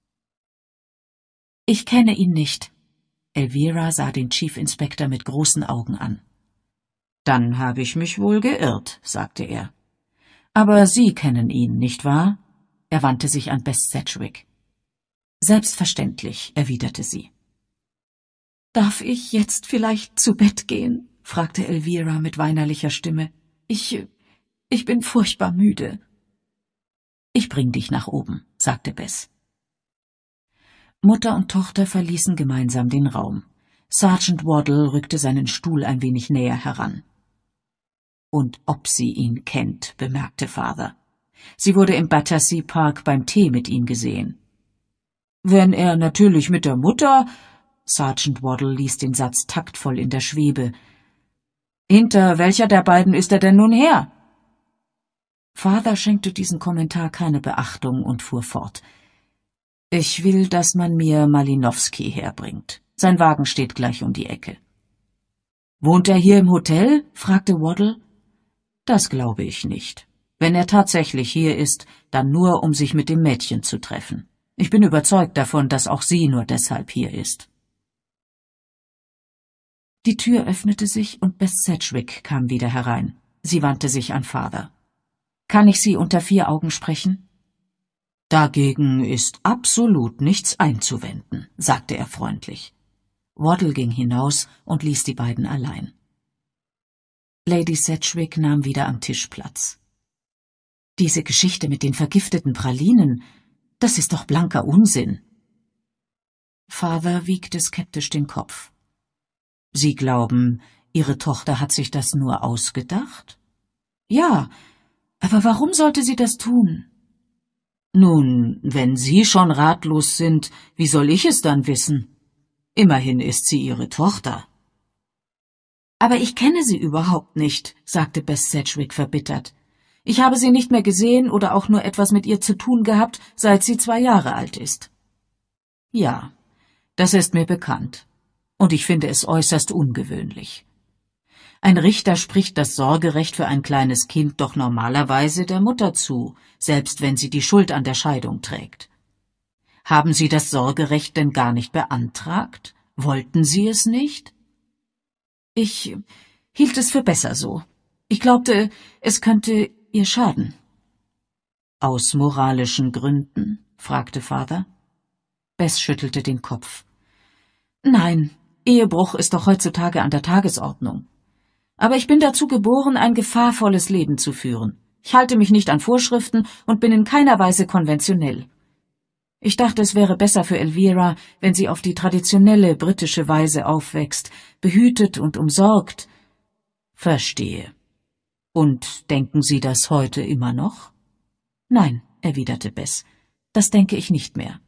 »Ich kenne ihn nicht.« Elvira sah den Chief Inspector mit großen Augen an. »Dann habe ich mich wohl geirrt«, sagte er. »Aber Sie kennen ihn, nicht wahr?« Er wandte sich an Bess Sedgwick. »Selbstverständlich«, erwiderte sie. »Darf ich jetzt vielleicht zu Bett gehen?« fragte Elvira mit weinerlicher Stimme. Ich bin furchtbar müde.« »Ich bring dich nach oben«, sagte Bess. Mutter und Tochter verließen gemeinsam den Raum. Sergeant Waddle rückte seinen Stuhl ein wenig näher heran. »Und ob sie ihn kennt«, bemerkte Father. »Sie wurde im Battersea Park beim Tee mit ihm gesehen.« »Wenn er natürlich mit der Mutter«, Sergeant Waddle ließ den Satz taktvoll in der Schwebe. »Hinter welcher der beiden ist er denn nun her?« Father schenkte diesen Kommentar keine Beachtung und fuhr fort. »Ich will, dass man mir Malinowski herbringt. Sein Wagen steht gleich um die Ecke.« »Wohnt er hier im Hotel?« fragte Waddle. »Das glaube ich nicht. Wenn er tatsächlich hier ist, dann nur, um sich mit dem Mädchen zu treffen. Ich bin überzeugt davon, dass auch sie nur deshalb hier ist.« Die Tür öffnete sich und Bess Sedgwick kam wieder herein. Sie wandte sich an Father. »Kann ich Sie unter 4 Augen sprechen?« »Dagegen ist absolut nichts einzuwenden«, sagte er freundlich. Waddle ging hinaus und ließ die beiden allein. Lady Sedgwick nahm wieder am Tisch Platz. »Diese Geschichte mit den vergifteten Pralinen, das ist doch blanker Unsinn.« Father wiegte skeptisch den Kopf. »Sie glauben, Ihre Tochter hat sich das nur ausgedacht?« »Ja, aber warum sollte sie das tun?« »Nun, wenn Sie schon ratlos sind, wie soll ich es dann wissen? Immerhin ist sie Ihre Tochter.« »Aber ich kenne sie überhaupt nicht«, sagte Bess Sedgwick verbittert. »Ich habe sie nicht mehr gesehen oder auch nur etwas mit ihr zu tun gehabt, seit sie 2 Jahre alt ist.« »Ja, das ist mir bekannt, und ich finde es äußerst ungewöhnlich. Ein Richter spricht das Sorgerecht für ein kleines Kind doch normalerweise der Mutter zu, selbst wenn sie die Schuld an der Scheidung trägt. Haben Sie das Sorgerecht denn gar nicht beantragt? Wollten Sie es nicht?« »Ich hielt es für besser so. Ich glaubte, es könnte ihr schaden.« »Aus moralischen Gründen?« fragte Father. Bess schüttelte den Kopf. »Nein, Ehebruch ist doch heutzutage an der Tagesordnung. Aber ich bin dazu geboren, ein gefahrvolles Leben zu führen. Ich halte mich nicht an Vorschriften und bin in keiner Weise konventionell.« Ich dachte, es wäre besser für Elvira, wenn sie auf die traditionelle britische Weise aufwächst, behütet und umsorgt. Verstehe. Und denken Sie das heute immer noch? Nein, erwiderte Bess, das denke ich nicht mehr.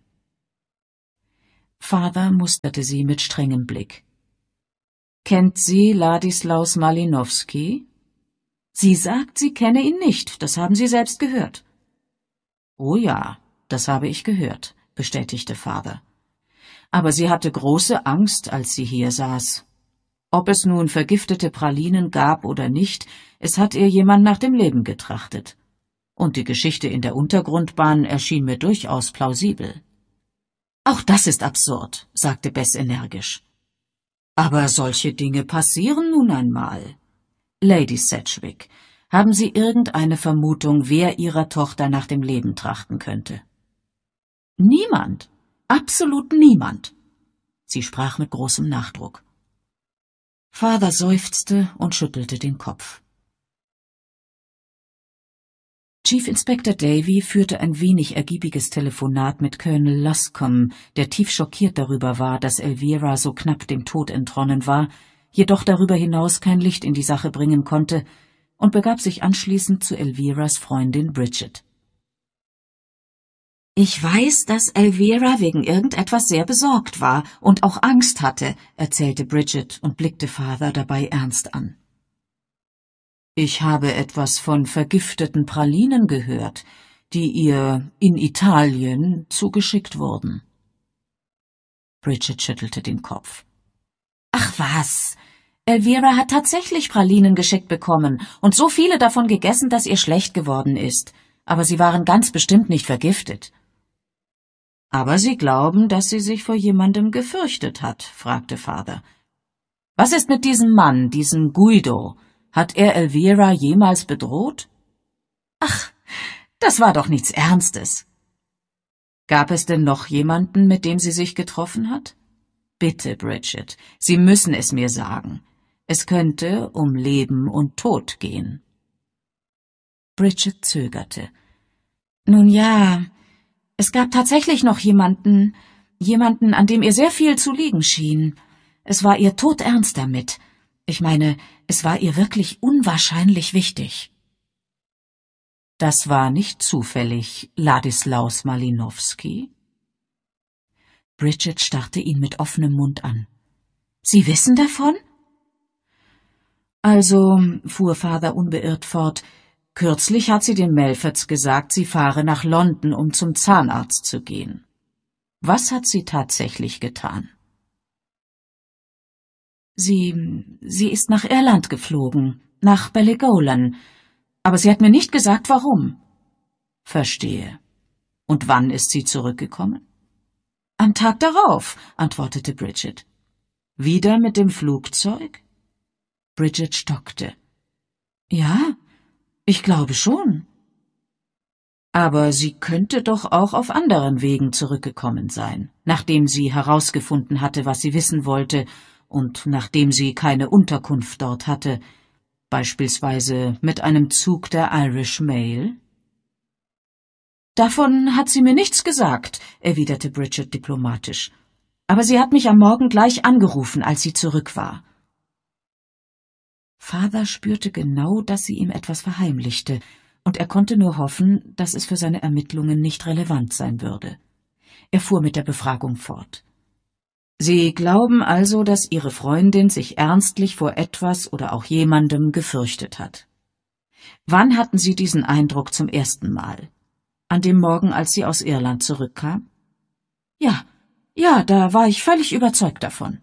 Father musterte sie mit strengem Blick. Kennt sie Ladislaus Malinowski? Sie sagt, sie kenne ihn nicht, das haben Sie selbst gehört. Oh ja, das habe ich gehört, bestätigte Father. Aber sie hatte große Angst, als sie hier saß. Ob es nun vergiftete Pralinen gab oder nicht, es hat ihr jemand nach dem Leben getrachtet. Und die Geschichte in der Untergrundbahn erschien mir durchaus plausibel. Auch das ist absurd, sagte Bess energisch. Aber solche Dinge passieren nun einmal. Lady Sedgwick, haben Sie irgendeine Vermutung, wer Ihrer Tochter nach dem Leben trachten könnte? Niemand, absolut niemand. Sie sprach mit großem Nachdruck. Father seufzte und schüttelte den Kopf. Chief Inspector Davy führte ein wenig ergiebiges Telefonat mit Colonel Luscombe, der tief schockiert darüber war, dass Elvira so knapp dem Tod entronnen war, jedoch darüber hinaus kein Licht in die Sache bringen konnte, und begab sich anschließend zu Elviras Freundin Bridget. »Ich weiß, dass Elvira wegen irgendetwas sehr besorgt war und auch Angst hatte«, erzählte Bridget und blickte Father dabei ernst an. »Ich habe etwas von vergifteten Pralinen gehört, die ihr in Italien zugeschickt wurden.« Bridget schüttelte den Kopf. »Ach was! Elvira hat tatsächlich Pralinen geschickt bekommen und so viele davon gegessen, dass ihr schlecht geworden ist. Aber sie waren ganz bestimmt nicht vergiftet.« »Aber Sie glauben, dass sie sich vor jemandem gefürchtet hat?« fragte Father. »Was ist mit diesem Mann, diesem Guido? Hat er Elvira jemals bedroht?« »Ach, das war doch nichts Ernstes.« »Gab es denn noch jemanden, mit dem sie sich getroffen hat? Bitte, Bridget, Sie müssen es mir sagen. Es könnte um Leben und Tod gehen.« Bridget zögerte. »Nun ja, es gab tatsächlich noch jemanden, an dem ihr sehr viel zu liegen schien. Es war ihr todernst damit. Ich meine, es war ihr wirklich unwahrscheinlich wichtig.« »Das war nicht zufällig Ladislaus Malinowski?« Bridget starrte ihn mit offenem Mund an. »Sie wissen davon?« »Also«, fuhr Father unbeirrt fort, »kürzlich hat sie den Melfords gesagt, sie fahre nach London, um zum Zahnarzt zu gehen. Was hat sie tatsächlich getan?« Sie ist nach Irland geflogen, nach Ballygolan, aber sie hat mir nicht gesagt, warum.« »Verstehe. Und wann ist sie zurückgekommen?« »Am Tag darauf«, antwortete Bridget. »Wieder mit dem Flugzeug?« Bridget stockte. »Ja, ich glaube schon.« »Aber sie könnte doch auch auf anderen Wegen zurückgekommen sein, nachdem sie herausgefunden hatte, was sie wissen wollte, und nachdem sie keine Unterkunft dort hatte, beispielsweise mit einem Zug der Irish Mail?« »Davon hat sie mir nichts gesagt«, erwiderte Bridget diplomatisch. »Aber sie hat mich am Morgen gleich angerufen, als sie zurück war.« Father spürte genau, dass sie ihm etwas verheimlichte, und er konnte nur hoffen, dass es für seine Ermittlungen nicht relevant sein würde. Er fuhr mit der Befragung fort. »Sie glauben also, dass Ihre Freundin sich ernstlich vor etwas oder auch jemandem gefürchtet hat. Wann hatten Sie diesen Eindruck zum ersten Mal? An dem Morgen, als sie aus Irland zurückkam?« »Ja, da war ich völlig überzeugt davon.«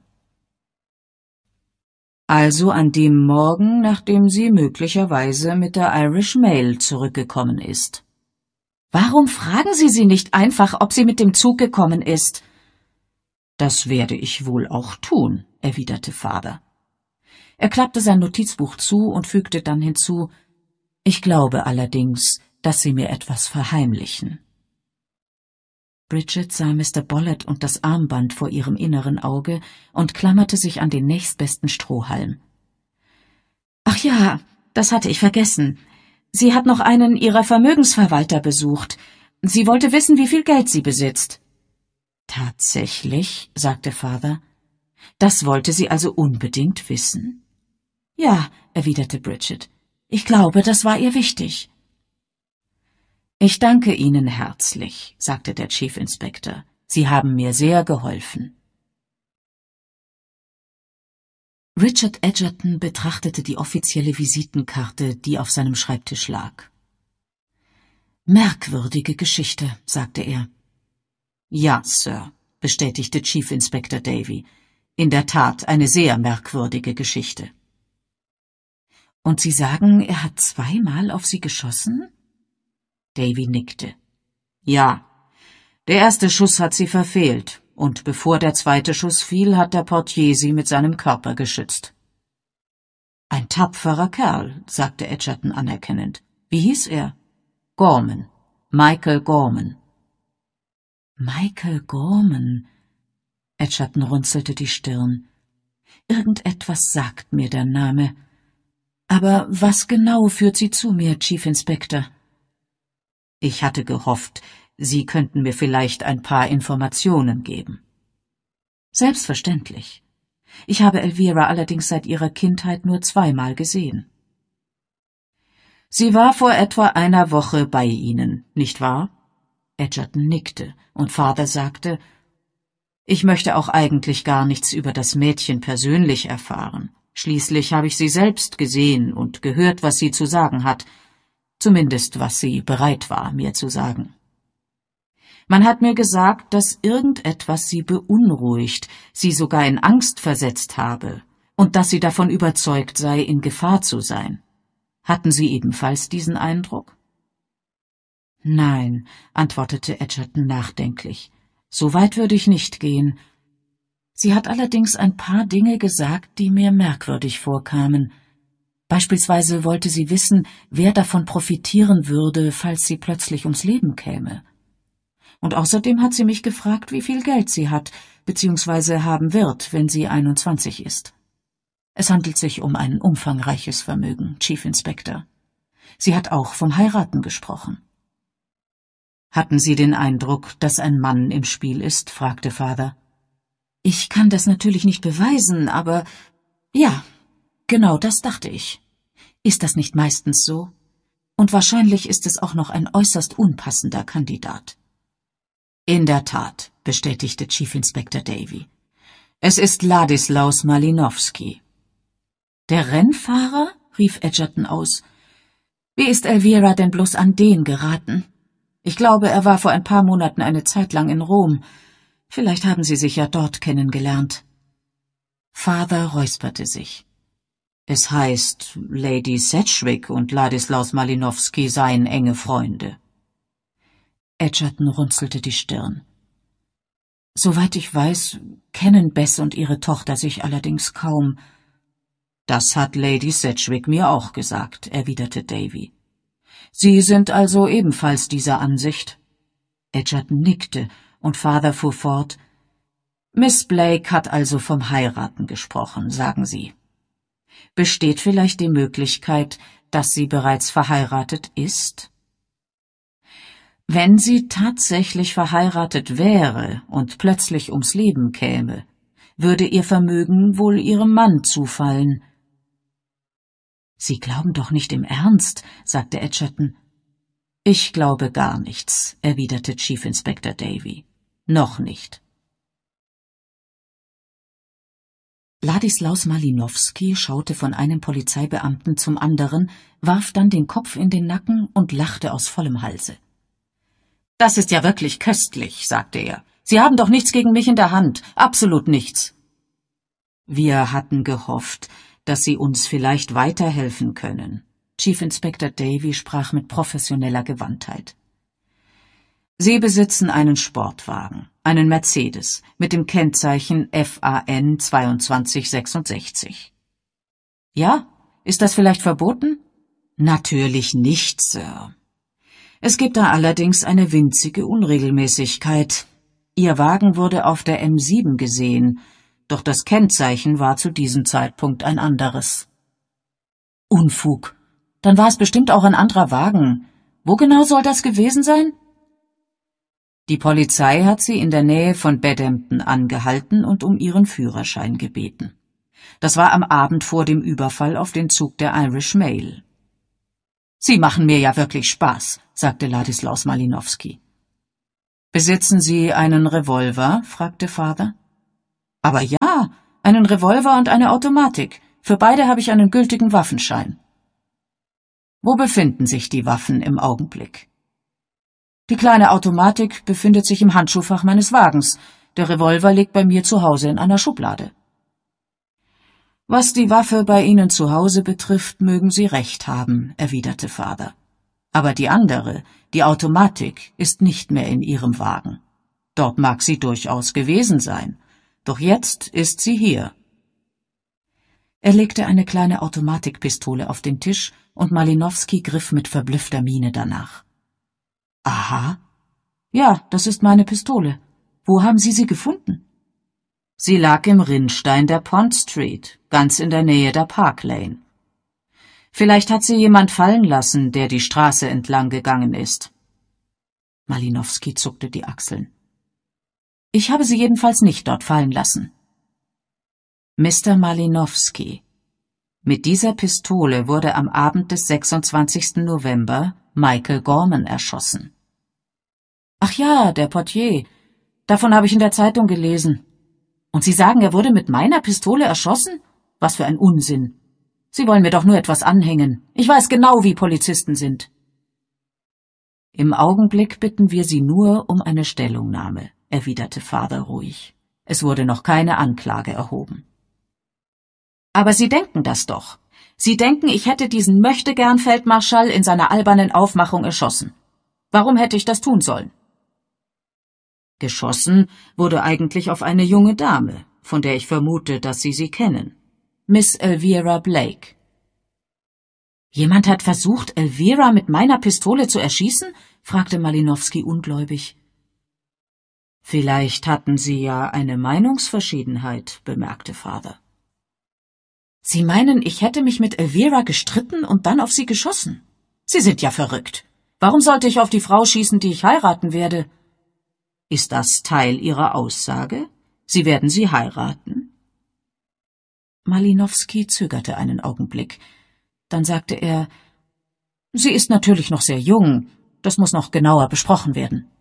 »Also an dem Morgen, nachdem sie möglicherweise mit der Irish Mail zurückgekommen ist.« »Warum fragen Sie nicht einfach, ob sie mit dem Zug gekommen ist?« »Das werde ich wohl auch tun«, erwiderte Father. Er klappte sein Notizbuch zu und fügte dann hinzu, »Ich glaube allerdings, dass Sie mir etwas verheimlichen.« Bridget sah Mr. Bollett und das Armband vor ihrem inneren Auge und klammerte sich an den nächstbesten Strohhalm. »Ach ja, das hatte ich vergessen. Sie hat noch einen ihrer Vermögensverwalter besucht. Sie wollte wissen, wie viel Geld sie besitzt. Tatsächlich, sagte Father. Das wollte sie also unbedingt wissen? Ja, erwiderte Bridget. Ich glaube, das war ihr wichtig. Ich danke Ihnen herzlich, sagte der Chief Inspector. Sie haben mir sehr geholfen. Richard Edgerton betrachtete die offizielle Visitenkarte, die auf seinem Schreibtisch lag. Merkwürdige Geschichte, sagte er. Ja, Sir, bestätigte Chief Inspector Davy. In der Tat eine sehr merkwürdige Geschichte. Und Sie sagen, er hat zweimal auf Sie geschossen? Davy nickte. Ja, der erste Schuss hat sie verfehlt, und bevor der zweite Schuss fiel, hat der Portier sie mit seinem Körper geschützt. Ein tapferer Kerl, sagte Edgerton anerkennend. Wie hieß er? Gorman. Michael Gorman. Michael Gorman. Edgerton runzelte die Stirn. Irgendetwas sagt mir der Name. Aber was genau führt Sie zu mir, Chief Inspector? Ich hatte gehofft, Sie könnten mir vielleicht ein paar Informationen geben. Selbstverständlich. Ich habe Elvira allerdings seit ihrer Kindheit nur zweimal gesehen. Sie war vor etwa einer Woche bei Ihnen, nicht wahr? Edgerton nickte, und Father sagte, ich möchte auch eigentlich gar nichts über das Mädchen persönlich erfahren. Schließlich habe ich sie selbst gesehen und gehört, was sie zu sagen hat, zumindest was sie bereit war, mir zu sagen. Man hat mir gesagt, dass irgendetwas sie beunruhigt, sie sogar in Angst versetzt habe, und dass sie davon überzeugt sei, in Gefahr zu sein. Hatten Sie ebenfalls diesen Eindruck? Nein, antwortete Edgerton nachdenklich. So weit würde ich nicht gehen. Sie hat allerdings ein paar Dinge gesagt, die mir merkwürdig vorkamen. Beispielsweise wollte sie wissen, wer davon profitieren würde, falls sie plötzlich ums Leben käme. Und außerdem hat sie mich gefragt, wie viel Geld sie hat, bzw. haben wird, wenn sie 21 ist. Es handelt sich um ein umfangreiches Vermögen, Chief Inspector. Sie hat auch vom Heiraten gesprochen. Hatten Sie den Eindruck, dass ein Mann im Spiel ist? Fragte Father. Ich kann das natürlich nicht beweisen, aber ja, genau das dachte ich. Ist das nicht meistens so? Und wahrscheinlich ist es auch noch ein äußerst unpassender Kandidat. In der Tat, bestätigte Chief Inspector Davy. Es ist Ladislaus Malinowski. Der Rennfahrer? Rief Edgerton aus. Wie ist Elvira denn bloß an den geraten? Ich glaube, er war vor ein paar Monaten eine Zeit lang in Rom. Vielleicht haben sie sich ja dort kennengelernt. Father räusperte sich. Es heißt, Lady Sedgwick und Ladislaus Malinowski seien enge Freunde. Edgerton runzelte die Stirn. Soweit ich weiß, kennen Bess und ihre Tochter sich allerdings kaum. Das hat Lady Sedgwick mir auch gesagt, erwiderte Davy. Sie sind also ebenfalls dieser Ansicht? Edgerton nickte, und Father fuhr fort. Miss Blake hat also vom Heiraten gesprochen, sagen Sie. Besteht vielleicht die Möglichkeit, dass sie bereits verheiratet ist? Wenn sie tatsächlich verheiratet wäre und plötzlich ums Leben käme, würde ihr Vermögen wohl ihrem Mann zufallen. Sie glauben doch nicht im Ernst, sagte Edgerton. Ich glaube gar nichts, erwiderte Chief Inspector Davy. Noch nicht. Ladislaus Malinowski schaute von einem Polizeibeamten zum anderen, warf dann den Kopf in den Nacken und lachte aus vollem Halse. »Das ist ja wirklich köstlich«, sagte er. »Sie haben doch nichts gegen mich in der Hand, absolut nichts.« »Wir hatten gehofft, dass Sie uns vielleicht weiterhelfen können.« Chief Inspector Davy sprach mit professioneller Gewandtheit. »Sie besitzen einen Sportwagen, einen Mercedes, mit dem Kennzeichen FAN 2266. Ja, ist das vielleicht verboten?« »Natürlich nicht, Sir. Es gibt da allerdings eine winzige Unregelmäßigkeit. Ihr Wagen wurde auf der M7 gesehen, doch das Kennzeichen war zu diesem Zeitpunkt ein anderes.« »Unfug. Dann war es bestimmt auch ein anderer Wagen. Wo genau soll das gewesen sein?« Die Polizei hat sie in der Nähe von Bedhampton angehalten und um ihren Führerschein gebeten. Das war am Abend vor dem Überfall auf den Zug der Irish Mail. »Sie machen mir ja wirklich Spaß«, sagte Ladislaus Malinowski. »Besitzen Sie einen Revolver?« fragte Father. »Aber ja, einen Revolver und eine Automatik. Für beide habe ich einen gültigen Waffenschein.« »Wo befinden sich die Waffen im Augenblick?« »Die kleine Automatik befindet sich im Handschuhfach meines Wagens. Der Revolver liegt bei mir zu Hause in einer Schublade.« »Was die Waffe bei Ihnen zu Hause betrifft, mögen Sie recht haben«, erwiderte Father. »Aber die andere, die Automatik, ist nicht mehr in Ihrem Wagen. Dort mag sie durchaus gewesen sein, doch jetzt ist sie hier.« Er legte eine kleine Automatikpistole auf den Tisch und Malinowski griff mit verblüffter Miene danach. »Aha. Ja, das ist meine Pistole. Wo haben Sie sie gefunden?« »Sie lag im Rinnstein der Pond Street, ganz in der Nähe der Park Lane. Vielleicht hat sie jemand fallen lassen, der die Straße entlang gegangen ist.« Malinowski zuckte die Achseln. »Ich habe sie jedenfalls nicht dort fallen lassen.« »Mr. Malinowski, mit dieser Pistole wurde am Abend des 26. November Michael Gorman erschossen.« »Ach ja, der Portier. Davon habe ich in der Zeitung gelesen. Und Sie sagen, er wurde mit meiner Pistole erschossen? Was für ein Unsinn. Sie wollen mir doch nur etwas anhängen. Ich weiß genau, wie Polizisten sind.« »Im Augenblick bitten wir Sie nur um eine Stellungnahme«, erwiderte Father ruhig. »Es wurde noch keine Anklage erhoben.« »Aber Sie denken das doch. Sie denken, ich hätte diesen Möchtegern-Feldmarschall in seiner albernen Aufmachung erschossen. Warum hätte ich das tun sollen?« »Geschossen wurde eigentlich auf eine junge Dame, von der ich vermute, dass Sie kennen. Miss Elvira Blake.« »Jemand hat versucht, Elvira mit meiner Pistole zu erschießen?« fragte Malinowski ungläubig. »Vielleicht hatten Sie ja eine Meinungsverschiedenheit«, bemerkte Father. »Sie meinen, ich hätte mich mit Elvira gestritten und dann auf sie geschossen? Sie sind ja verrückt. Warum sollte ich auf die Frau schießen, die ich heiraten werde?« »Ist das Teil Ihrer Aussage? Sie werden sie heiraten?« Malinowski zögerte einen Augenblick. Dann sagte er, »Sie ist natürlich noch sehr jung. Das muss noch genauer besprochen werden.«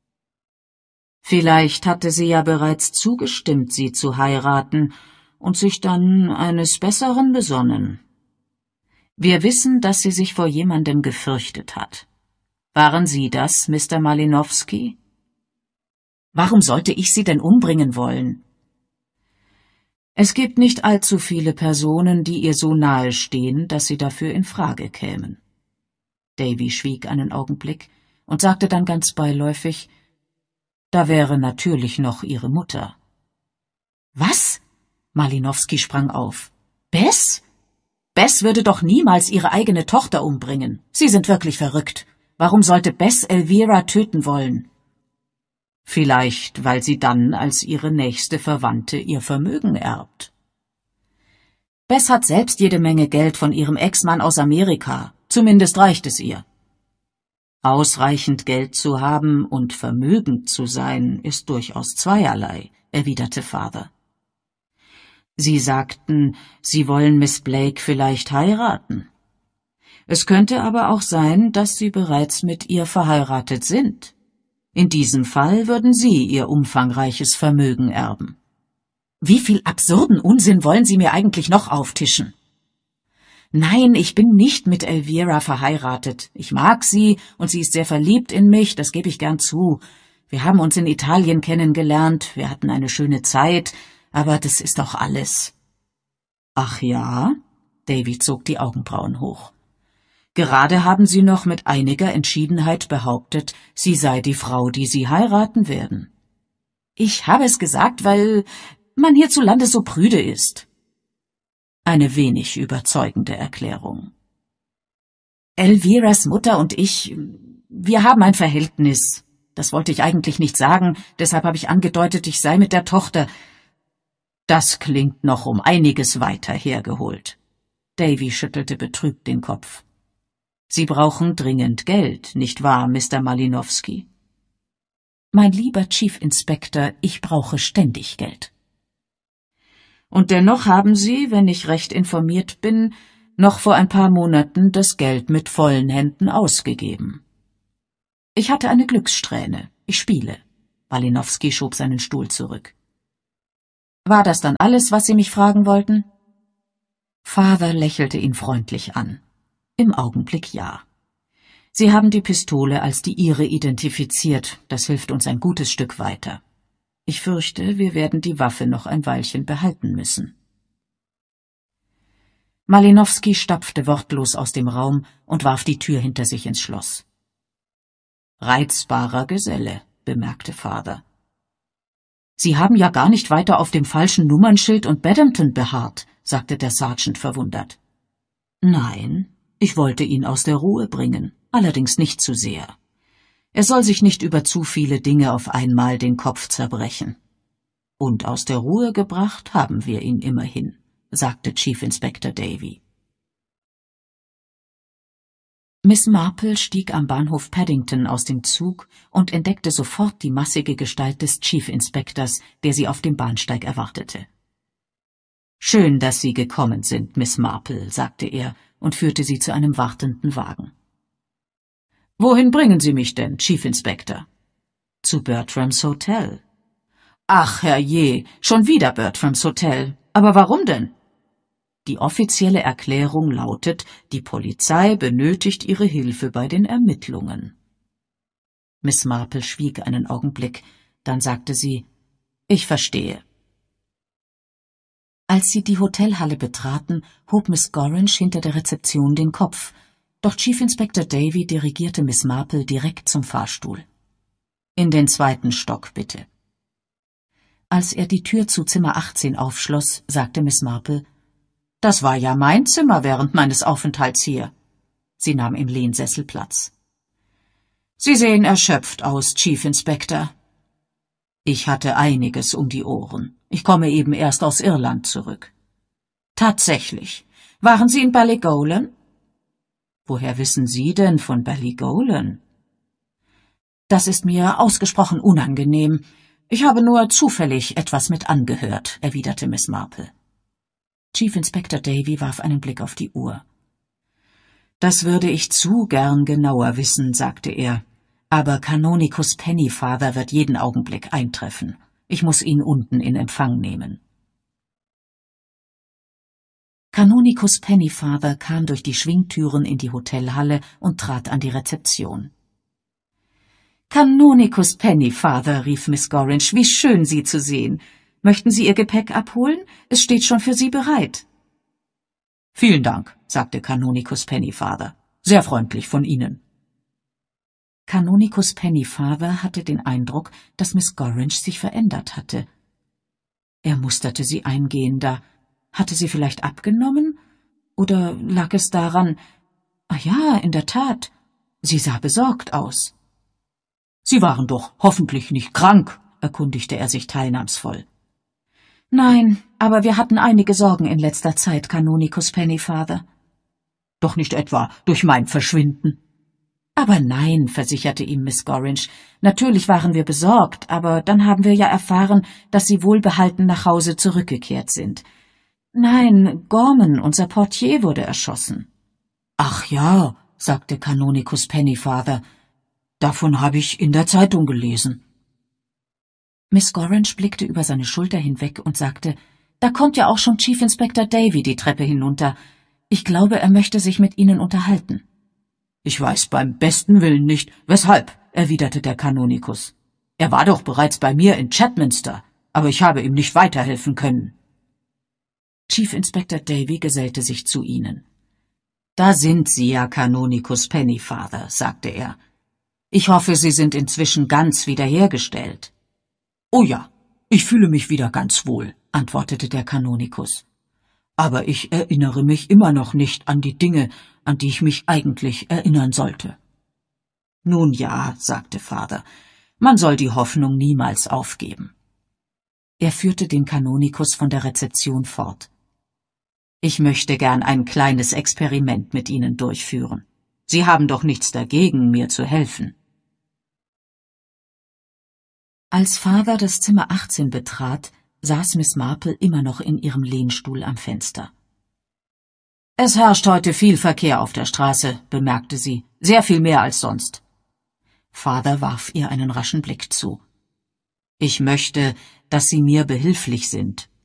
»Vielleicht hatte sie ja bereits zugestimmt, sie zu heiraten und sich dann eines Besseren besonnen. Wir wissen, dass sie sich vor jemandem gefürchtet hat. Waren Sie das, Mr. Malinowski?« »Warum sollte ich sie denn umbringen wollen?« »Es gibt nicht allzu viele Personen, die ihr so nahe stehen, dass sie dafür in Frage kämen.« Davy schwieg einen Augenblick und sagte dann ganz beiläufig, »Da wäre natürlich noch Ihre Mutter.« »Was?« Malinowski sprang auf. »Bess? Bess würde doch niemals ihre eigene Tochter umbringen. Sie sind wirklich verrückt. Warum sollte Bess Elvira töten wollen?« »Vielleicht, weil sie dann als ihre nächste Verwandte ihr Vermögen erbt.« »Bess hat selbst jede Menge Geld von ihrem Ex-Mann aus Amerika. Zumindest reicht es ihr.« »Ausreichend Geld zu haben und vermögend zu sein, ist durchaus zweierlei«, erwiderte Father. »Sie sagten, Sie wollen Miss Blake vielleicht heiraten. Es könnte aber auch sein, dass Sie bereits mit ihr verheiratet sind. In diesem Fall würden Sie ihr umfangreiches Vermögen erben.« »Wie viel absurden Unsinn wollen Sie mir eigentlich noch auftischen?« »Nein, ich bin nicht mit Elvira verheiratet. Ich mag sie und sie ist sehr verliebt in mich, das gebe ich gern zu. Wir haben uns in Italien kennengelernt, wir hatten eine schöne Zeit, aber das ist doch alles.« »Ach ja?« Davy zog die Augenbrauen hoch. »Gerade haben Sie noch mit einiger Entschiedenheit behauptet, sie sei die Frau, die Sie heiraten werden.« »Ich habe es gesagt, weil man hierzulande so prüde ist.« Eine wenig überzeugende Erklärung. »Elviras Mutter und ich, wir haben ein Verhältnis. Das wollte ich eigentlich nicht sagen, deshalb habe ich angedeutet, ich sei mit der Tochter.« »Das klingt noch um einiges weiter hergeholt.« Davy schüttelte betrübt den Kopf. »Sie brauchen dringend Geld, nicht wahr, Mr. Malinowski?« Mein lieber Chief Inspector, ich brauche ständig Geld. Und dennoch haben Sie, wenn ich recht informiert bin, noch vor ein paar Monaten das Geld mit vollen Händen ausgegeben. Ich hatte eine Glückssträhne. Ich spiele. Malinowski schob seinen Stuhl zurück. War das dann alles, was Sie mich fragen wollten? Father lächelte ihn freundlich an. Im Augenblick ja. Sie haben die Pistole als die Ihre identifiziert. Das hilft uns ein gutes Stück weiter. Ich fürchte, wir werden die Waffe noch ein Weilchen behalten müssen. Malinowski stapfte wortlos aus dem Raum und warf die Tür hinter sich ins Schloss. Reizbarer Geselle, bemerkte Father. Sie haben ja gar nicht weiter auf dem falschen Nummernschild und Badhampton beharrt, sagte der Sergeant verwundert. Nein, ich wollte ihn aus der Ruhe bringen, allerdings nicht zu sehr. Er soll sich nicht über zu viele Dinge auf einmal den Kopf zerbrechen. Und aus der Ruhe gebracht haben wir ihn immerhin, sagte Chief Inspector Davy. Miss Marple stieg am Bahnhof Paddington aus dem Zug und entdeckte sofort die massige Gestalt des Chief Inspectors, der sie auf dem Bahnsteig erwartete. »Schön, dass Sie gekommen sind, Miss Marple«, sagte er und führte sie zu einem wartenden Wagen. »Wohin bringen Sie mich denn, Chief Inspector?« »Zu Bertrams Hotel.« »Ach, herrje, schon wieder Bertrams Hotel. Aber warum denn?« Die offizielle Erklärung lautet, die Polizei benötigt ihre Hilfe bei den Ermittlungen. Miss Marple schwieg einen Augenblick, dann sagte sie, »Ich verstehe.« Als sie die Hotelhalle betraten, hob Miss Gorringe hinter der Rezeption den Kopf, doch Chief Inspector Davy dirigierte Miss Marple direkt zum Fahrstuhl. »In den 2. Stock, bitte.« Als er die Tür zu Zimmer 18 aufschloss, sagte Miss Marple, »Das war ja mein Zimmer während meines Aufenthalts hier.« Sie nahm im Lehnsessel Platz. »Sie sehen erschöpft aus, Chief Inspector.« »Ich hatte einiges um die Ohren. Ich komme eben erst aus Irland zurück.« »Tatsächlich. Waren Sie in Ballygolan?« »Woher wissen Sie denn von Ballygolan?« »Das ist mir ausgesprochen unangenehm. Ich habe nur zufällig etwas mit angehört«, erwiderte Miss Marple. Chief Inspector Davy warf einen Blick auf die Uhr. »Das würde ich zu gern genauer wissen«, sagte er, »aber Canonicus Pennyfather wird jeden Augenblick eintreffen. Ich muss ihn unten in Empfang nehmen.« Canonicus Pennyfather kam durch die Schwingtüren in die Hotelhalle und trat an die Rezeption. »Canonicus Pennyfather«, rief Miss Gorringe, »wie schön, Sie zu sehen. Möchten Sie Ihr Gepäck abholen? Es steht schon für Sie bereit.« »Vielen Dank«, sagte Canonicus Pennyfather. »Sehr freundlich von Ihnen.« Canonicus Pennyfather hatte den Eindruck, dass Miss Gorringe sich verändert hatte. Er musterte sie eingehender. Hatte sie vielleicht abgenommen? Oder lag es daran? »Ah ja, in der Tat. Sie sah besorgt aus.« »Sie waren doch hoffentlich nicht krank«, erkundigte er sich teilnahmsvoll. »Nein, aber wir hatten einige Sorgen in letzter Zeit, Canonicus Pennyfather.« »Doch nicht etwa durch mein Verschwinden?« »Aber nein«, versicherte ihm Miss Gorringe, »natürlich waren wir besorgt, aber dann haben wir ja erfahren, dass Sie wohlbehalten nach Hause zurückgekehrt sind. Nein, Gorman, unser Portier, wurde erschossen.« »Ach ja«, sagte Canonicus Pennyfather, »davon habe ich in der Zeitung gelesen.« Miss Gorringe blickte über seine Schulter hinweg und sagte, »Da kommt ja auch schon Chief Inspector Davy die Treppe hinunter. Ich glaube, er möchte sich mit Ihnen unterhalten.« »Ich weiß beim besten Willen nicht, weshalb«, erwiderte der Kanonikus. »Er war doch bereits bei mir in Chatminster, aber ich habe ihm nicht weiterhelfen können.« Chief Inspector Davy gesellte sich zu ihnen. »Da sind Sie ja, Canonicus Pennyfather«, sagte er. »Ich hoffe, Sie sind inzwischen ganz wiederhergestellt.« »Oh ja, ich fühle mich wieder ganz wohl«, antwortete der Kanonikus. »Aber ich erinnere mich immer noch nicht an die Dinge, an die ich mich eigentlich erinnern sollte.« »Nun ja«, sagte Father, »man soll die Hoffnung niemals aufgeben.« Er führte den Kanonikus von der Rezeption fort. »Ich möchte gern ein kleines Experiment mit Ihnen durchführen. Sie haben doch nichts dagegen, mir zu helfen.« Als Father das Zimmer 18 betrat, saß Miss Marple immer noch in ihrem Lehnstuhl am Fenster. »Es herrscht heute viel Verkehr auf der Straße«, bemerkte sie, »sehr viel mehr als sonst.« Father warf ihr einen raschen Blick zu. »Ich möchte, dass Sie mir behilflich sind«,